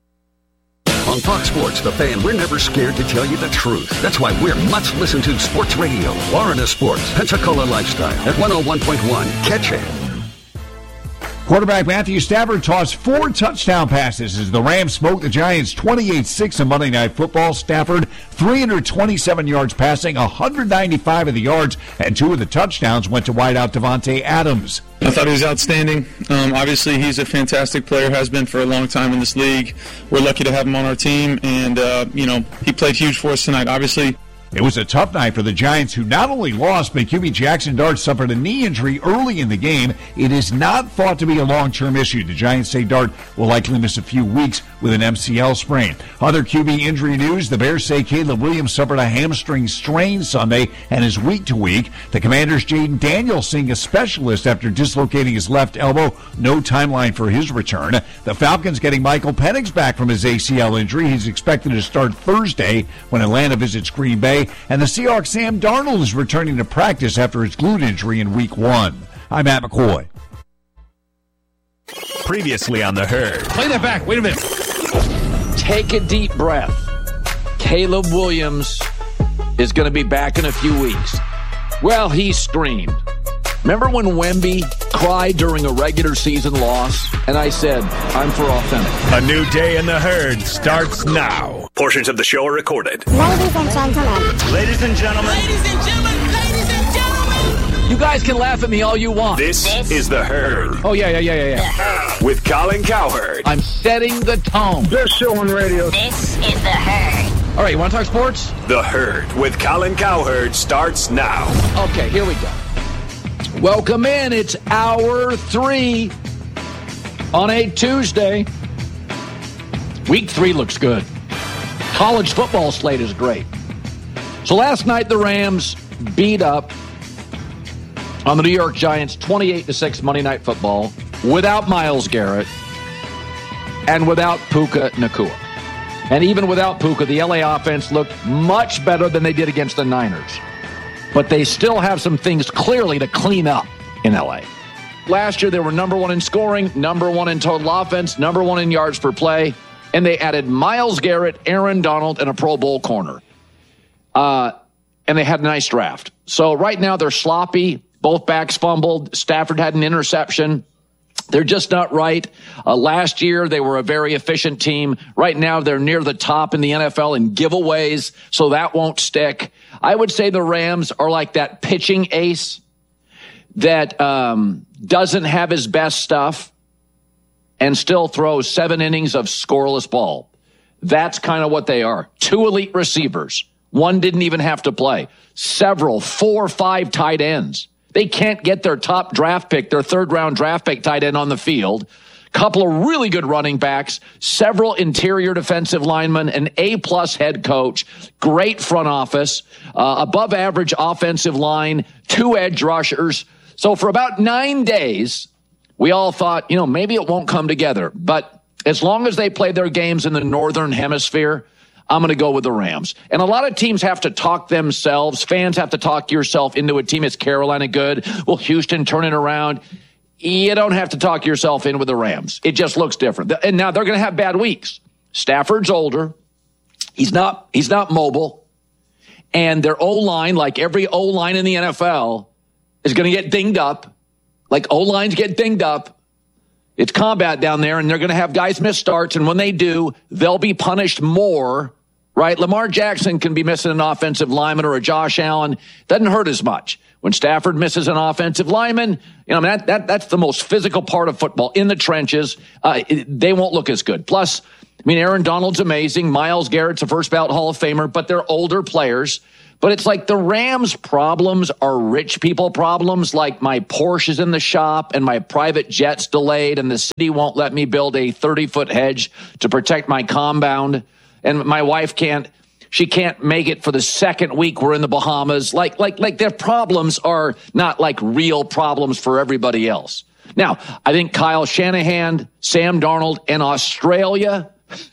On Fox Sports, The Fan, we're never scared to tell you the truth. That's why we're much listened to Sports Radio. Florida Sports, Pensacola Lifestyle at one oh one point one. Catch it. Quarterback Matthew Stafford tossed four touchdown passes as the Rams smoked the Giants twenty-eight six in Monday Night Football. Stafford, three hundred twenty-seven yards passing, one hundred ninety-five of the yards, and two of the touchdowns went to wideout Devontae Adams. I thought he was outstanding. Um, obviously, he's a fantastic player, has been for a long time in this league. We're lucky to have him on our team, and, uh, you know, he played huge for us tonight. Obviously, it was a tough night for the Giants, who not only lost, but Q B Jackson Dart suffered a knee injury early in the game. It is not thought to be a long-term issue. The Giants say Dart will likely miss a few weeks with an M C L sprain. Other Q B injury news, the Bears say Caleb Williams suffered a hamstring strain Sunday and is week to week. The Commanders' Jaden Daniels seeing a specialist after dislocating his left elbow. No timeline for his return. The Falcons getting Michael Penix back from his A C L injury. He's expected to start Thursday when Atlanta visits Green Bay. And the Seahawks' Sam Darnold is returning to practice after his glute injury in week one. I'm Matt McCoy. Previously on The Herd. Play that back. Wait a minute. Take a deep breath. Caleb Williams is going to be back in a few weeks. Well, he screamed. Remember when Wemby cried during a regular season loss? And I said, I'm for authentic. A new day in The Herd starts now. Portions of the show are recorded. Ladies and gentlemen. Ladies and gentlemen. Ladies and gentlemen. Ladies and gentlemen. You guys can laugh at me all you want. This, this is The Herd. Oh, yeah, yeah, yeah, yeah, yeah. With Colin Cowherd. I'm setting the tone. Best show on radio. This is The Herd. All right, you want to talk sports? The Herd with Colin Cowherd starts now. Okay, here we go. Welcome in. It's hour three on a Tuesday. Week three looks good. College football slate is great. So last night the Rams beat up on the New York Giants twenty-eight to six Monday Night Football without Myles Garrett and without Puka Nacua. And even without Puka, the L A offense looked much better than they did against the Niners. But they still have some things clearly to clean up in L A. Last year, they were number one in scoring, number one in total offense, number one in yards per play, and they added Myles Garrett, Aaron Donald, and a Pro Bowl corner. Uh, and they had a nice draft. So right now, they're sloppy. Both backs fumbled. Stafford had an interception. They're just not right. Uh, last year, they were a very efficient team. Right now, they're near the top in the N F L in giveaways, so that won't stick. I would say the Rams are like that pitching ace that um, doesn't have his best stuff and still throws seven innings of scoreless ball. That's kind of what they are. Two elite receivers. One didn't even have to play. Several, four or five tight ends. They can't get their top draft pick, their third-round draft pick tight end on the field. Couple of really good running backs, several interior defensive linemen, an A-plus head coach, great front office, uh, above-average offensive line, two edge rushers. So for about nine days, we all thought, you know, maybe it won't come together. But As long as they play their games in the Northern Hemisphere, I'm going to go with the Rams. And a lot of teams have to talk themselves. Fans have to talk yourself into a team. Is Carolina good? Will Houston turn it around? You don't have to talk yourself in with the Rams. It just looks different. And now they're going to have bad weeks. Stafford's older. He's not, he's not mobile. And their O-line, like every O-line in the N F L, is going to get dinged up. Like O-lines get dinged up. It's combat down there, and they're going to have guys miss starts, and when they do, they'll be punished more, right? Lamar Jackson can be missing an offensive lineman or a Josh Allen. Doesn't hurt as much. When Stafford misses an offensive lineman, you know, that, that that's the most physical part of football, in the trenches. Uh, it, they won't look as good. Plus, I mean, Aaron Donald's amazing. Myles Garrett's a first ballot Hall of Famer, but they're older players. But it's like the Rams' problems are rich people problems, like my Porsche is in the shop and my private jet's delayed and the city won't let me build a thirty-foot hedge to protect my compound. And my wife can't, she can't make it for the second week we're in the Bahamas. Like, like, like their problems are not like real problems for everybody else. Now, I think Kyle Shanahan, Sam Darnold, and Australia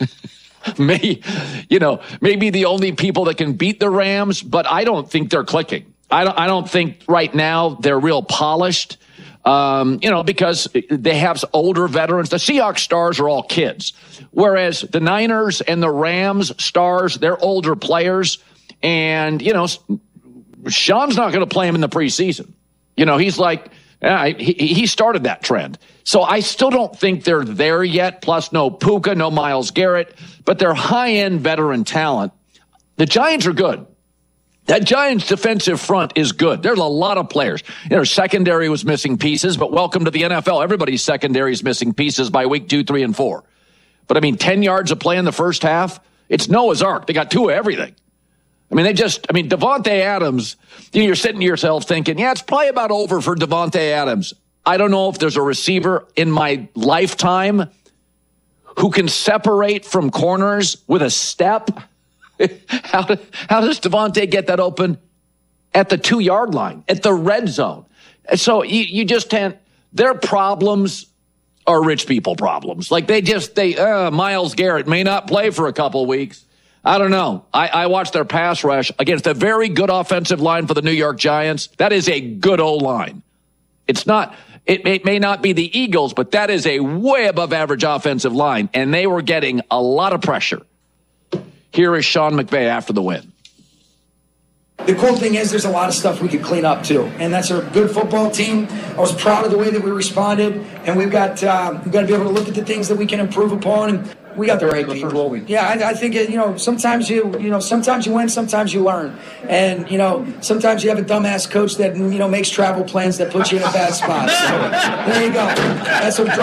may, you know, maybe the only people that can beat the Rams, but I don't think they're clicking. I don't, I don't think right now they're real polished, um, you know, because they have older veterans. The Seahawks stars are all kids, whereas the Niners and the Rams stars, they're older players. And, you know, Sean's not going to play him in the preseason. You know, he's like, yeah, he, he started that trend. So I still don't think they're there yet. Plus, no Puka, no Myles Garrett, but they're high-end veteran talent. The Giants are good. That Giants defensive front is good. There's a lot of players. Their secondary was missing pieces, but welcome to the N F L. Everybody's secondary is missing pieces by week two, three, and four. But I mean, ten yards of play in the first half, it's Noah's Ark. They got two of everything. I mean, they just, I mean, Devontae Adams, you know, you're sitting to yourself thinking, yeah, it's probably about over for Devontae Adams. I don't know if there's a receiver in my lifetime who can separate from corners with a step. How, do, how does Devontae get that open at the two-yard line, at the red zone? And so you, you just can't, their problems are rich people problems. Like they just, they, uh, Myles Garrett may not play for a couple weeks. I don't know. I, I watched their pass rush against a very good offensive line for the New York Giants. That is a good O-line. It's not, it may, it may not be the Eagles, but that is a way above average offensive line, and they were getting a lot of pressure. Here is Sean McVay after the win. The cool thing is there's a lot of stuff we could clean up too, and that's a good football team. I was proud of the way that we responded, and we've got uh, we've got to be able to look at the things that we can improve upon, and we got the right people. Yeah, I, I think it, you know sometimes you you know sometimes you win, sometimes you learn, and you know sometimes you have a dumbass coach that you know makes travel plans that puts you in a bad spot. So there you go. That's what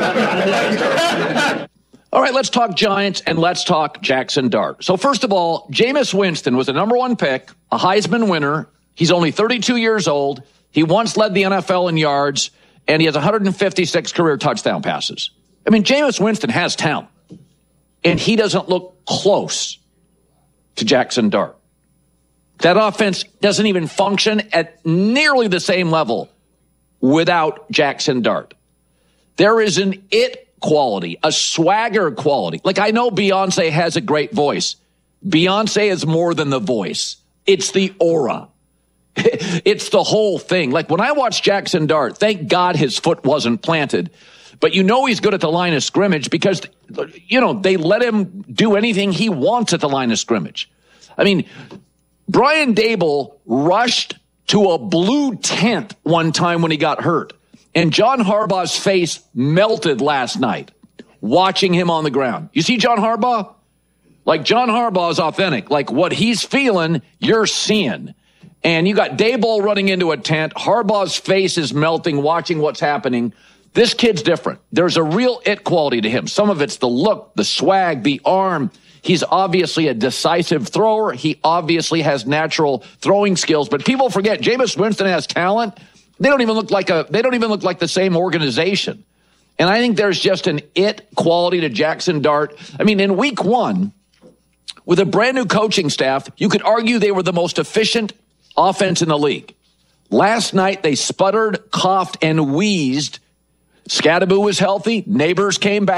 dropping. All right, let's talk Giants and let's talk Jackson Dart. So first of all, Jameis Winston was a number one pick, a Heisman winner. He's only thirty-two years old. He once led the N F L in yards, and he has one hundred fifty-six career touchdown passes. I mean, Jameis Winston has talent, and he doesn't look close to Jackson Dart. That offense doesn't even function at nearly the same level without Jackson Dart. There is an it quality, a swagger quality. Like, I know Beyonce has a great voice. Beyonce is more than the voice. It's the aura. It's the whole thing. Like, when I watch Jackson Dart, thank God his foot wasn't planted. But you know he's good at the line of scrimmage because, you know, they let him do anything he wants at the line of scrimmage. I mean, Brian Daboll rushed to a blue tent one time when he got hurt. And John Harbaugh's face melted last night watching him on the ground. You see John Harbaugh? Like, John Harbaugh is authentic. Like, what he's feeling, you're seeing. And you got Daboll running into a tent. Harbaugh's face is melting watching what's happening. This kid's different. There's a real it quality to him. Some of it's the look, the swag, the arm. He's obviously a decisive thrower. He obviously has natural throwing skills. But people forget, Jameis Winston has talent. They don't even look like a, they don't even look like the same organization. And I think there's just an it quality to Jackson Dart. I mean, in week one, with a brand new coaching staff, you could argue they were the most efficient offense in the league. Last night, they sputtered, coughed, and wheezed. Scadaboo was healthy. Neighbors came back.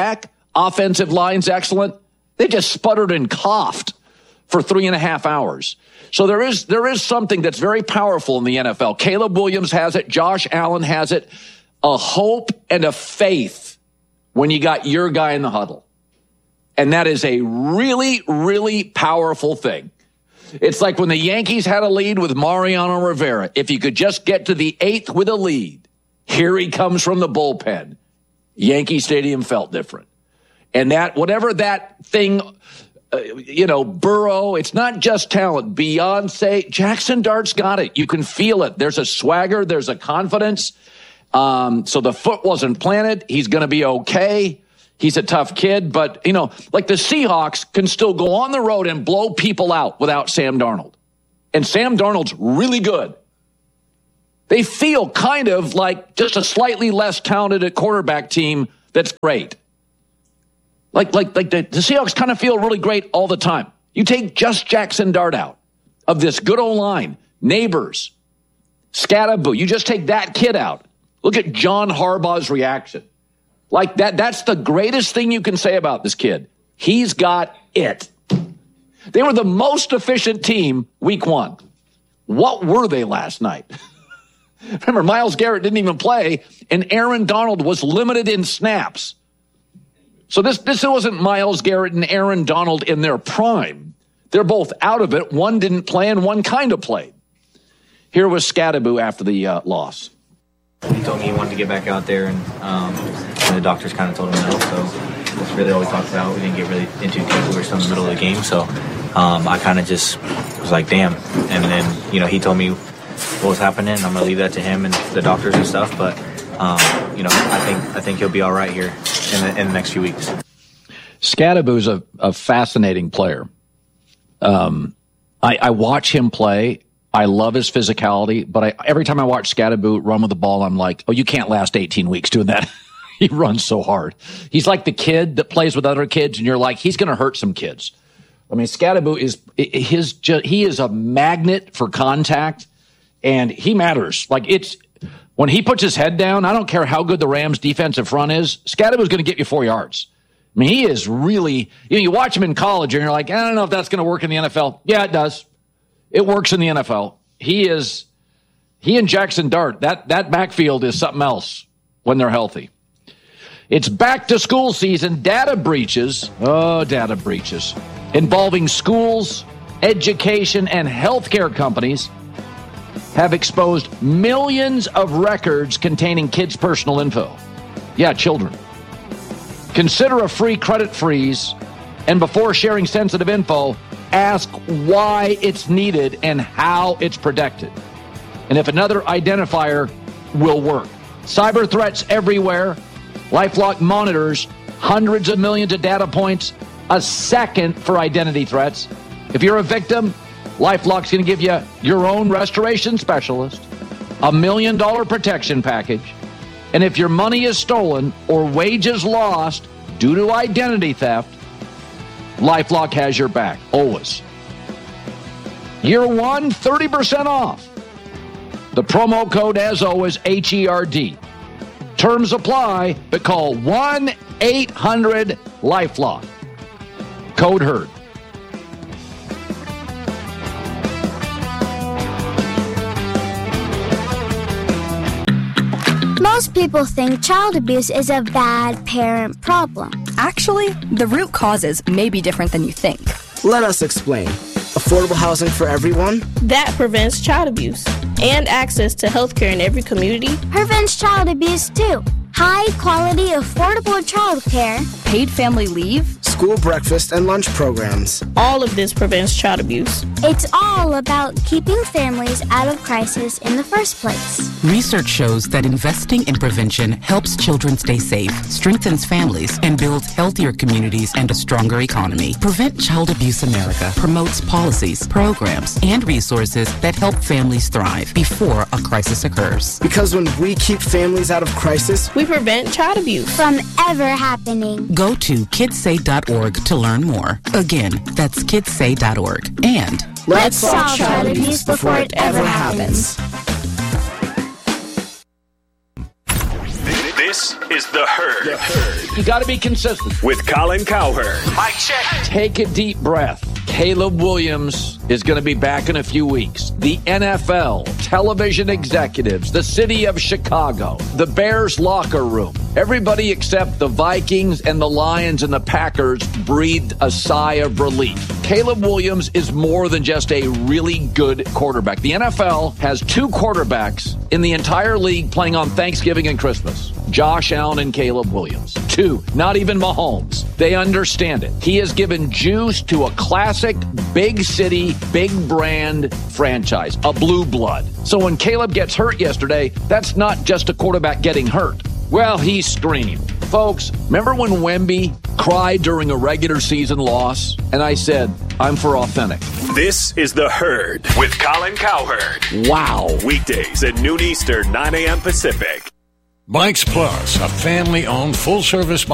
Offensive line's excellent. They just sputtered and coughed for three and a half hours. So there is there is something that's very powerful in the N F L. Caleb Williams has it. Josh Allen has it. A hope and a faith when you got your guy in the huddle. And that is a really, really powerful thing. It's like when the Yankees had a lead with Mariano Rivera. If you could just get to the eighth with a lead, here he comes from the bullpen. Yankee Stadium felt different. And that, whatever that thing, uh, you know, Burrow, it's not just talent. Beyonce, Jackson Dart's got it. You can feel it. There's a swagger. There's a confidence. Um, so the foot wasn't planted. He's going to be okay. He's a tough kid. But, you know, like the Seahawks can still go on the road and blow people out without Sam Darnold. And Sam Darnold's really good. They feel kind of like just a slightly less talented quarterback team that's great. Like, like, like the, the Seahawks kind of feel really great all the time. You take just Jackson Dart out of this good old line, Neighbors, Scattaboo. You just take that kid out. Look at John Harbaugh's reaction. Like that, that's the greatest thing you can say about this kid. He's got it. They were the most efficient team week one. What were they last night? Remember, Myles Garrett didn't even play, and Aaron Donald was limited in snaps. So this, this wasn't Myles Garrett and Aaron Donald in their prime. They're both out of it. One didn't play, and one kind of played. Here was Scattaboo after the uh, loss. He told me he wanted to get back out there, and, um, and the doctors kind of told him no. So that's really all we talked about. We didn't get really into deep. We were still in the middle of the game, so um, I kind of just was like, damn. And then, you know, he told me what was happening. I'm going to leave that to him and the doctors and stuff. But, um, you know, I think I think he'll be all right here in the, in the next few weeks. Scattaboo's a, a fascinating player. Um, I, I watch him play. I love his physicality, but I, every time I watch Scattaboo run with the ball, I'm like, oh, you can't last eighteen weeks doing that. He runs so hard. He's like the kid that plays with other kids, and you're like, he's going to hurt some kids. I mean, Scattaboo is his. He is a magnet for contact, and he matters. Like it's when he puts his head down. I don't care how good the Rams' defensive front is. Scattaboo's going to get you four yards. I mean, he is really. You know, you watch him in college, and you're like, I don't know if that's going to work in the N F L. Yeah, it does. It works in the N F L. He is, he and Jackson Dart, that, that backfield is something else when they're healthy. It's back to school season. Data breaches, oh, data breaches, involving schools, education, and healthcare companies have exposed millions of records containing kids' personal info. Yeah, children. Consider a free credit freeze, and before sharing sensitive info, ask why it's needed and how it's protected, and if another identifier will work. Cyber threats everywhere. LifeLock monitors hundreds of millions of data points a second for identity threats. If you're a victim, LifeLock's going to give you your own restoration specialist, a million dollar protection package, and if your money is stolen or wages lost due to identity theft, LifeLock has your back, always. Year one, thirty percent off. The promo code, as always, H E R D. Terms apply, but call one eight hundred LifeLock. Code HERD. Most people think child abuse is a bad parent problem. Actually, the root causes may be different than you think. Let us explain. Affordable housing for everyone? That prevents child abuse. And access to health care in every community. Prevents child abuse too. High quality, affordable child care. Paid family leave. School breakfast and lunch programs. All of this prevents child abuse. It's all about keeping families out of crisis in the first place. Research shows that investing in prevention helps children stay safe, strengthens families, and builds healthier communities and a stronger economy. Prevent Child Abuse America promotes policies, programs, and resources that help families thrive before a crisis occurs. Because when we keep families out of crisis, we prevent child abuse from ever happening. Go to kids say dot org to learn more. Again, that's kids say dot org. And let's solve child abuse before it ever happens. This is The Herd The Herd. You got to be consistent. With Colin Cowherd. Mic check. Take a deep breath. Caleb Williams is going to be back in a few weeks. The N F L, television executives, the city of Chicago, the Bears locker room, everybody except the Vikings and the Lions and the Packers breathed a sigh of relief. Caleb Williams is more than just a really good quarterback. The N F L has two quarterbacks in the entire league playing on Thanksgiving and Christmas. Josh Allen and Caleb Williams. Two, not even Mahomes. They understand it. He has given juice to a classic, big city, big brand franchise, a blue blood. So when Caleb gets hurt yesterday, that's not just a quarterback getting hurt. Well, he screamed. Folks, remember when Wemby cried during a regular season loss? And I said, I'm for authentic. This is The Herd with Colin Cowherd. Wow. Weekdays at noon Eastern, nine a.m. Pacific. Bikes Plus, a family-owned full-service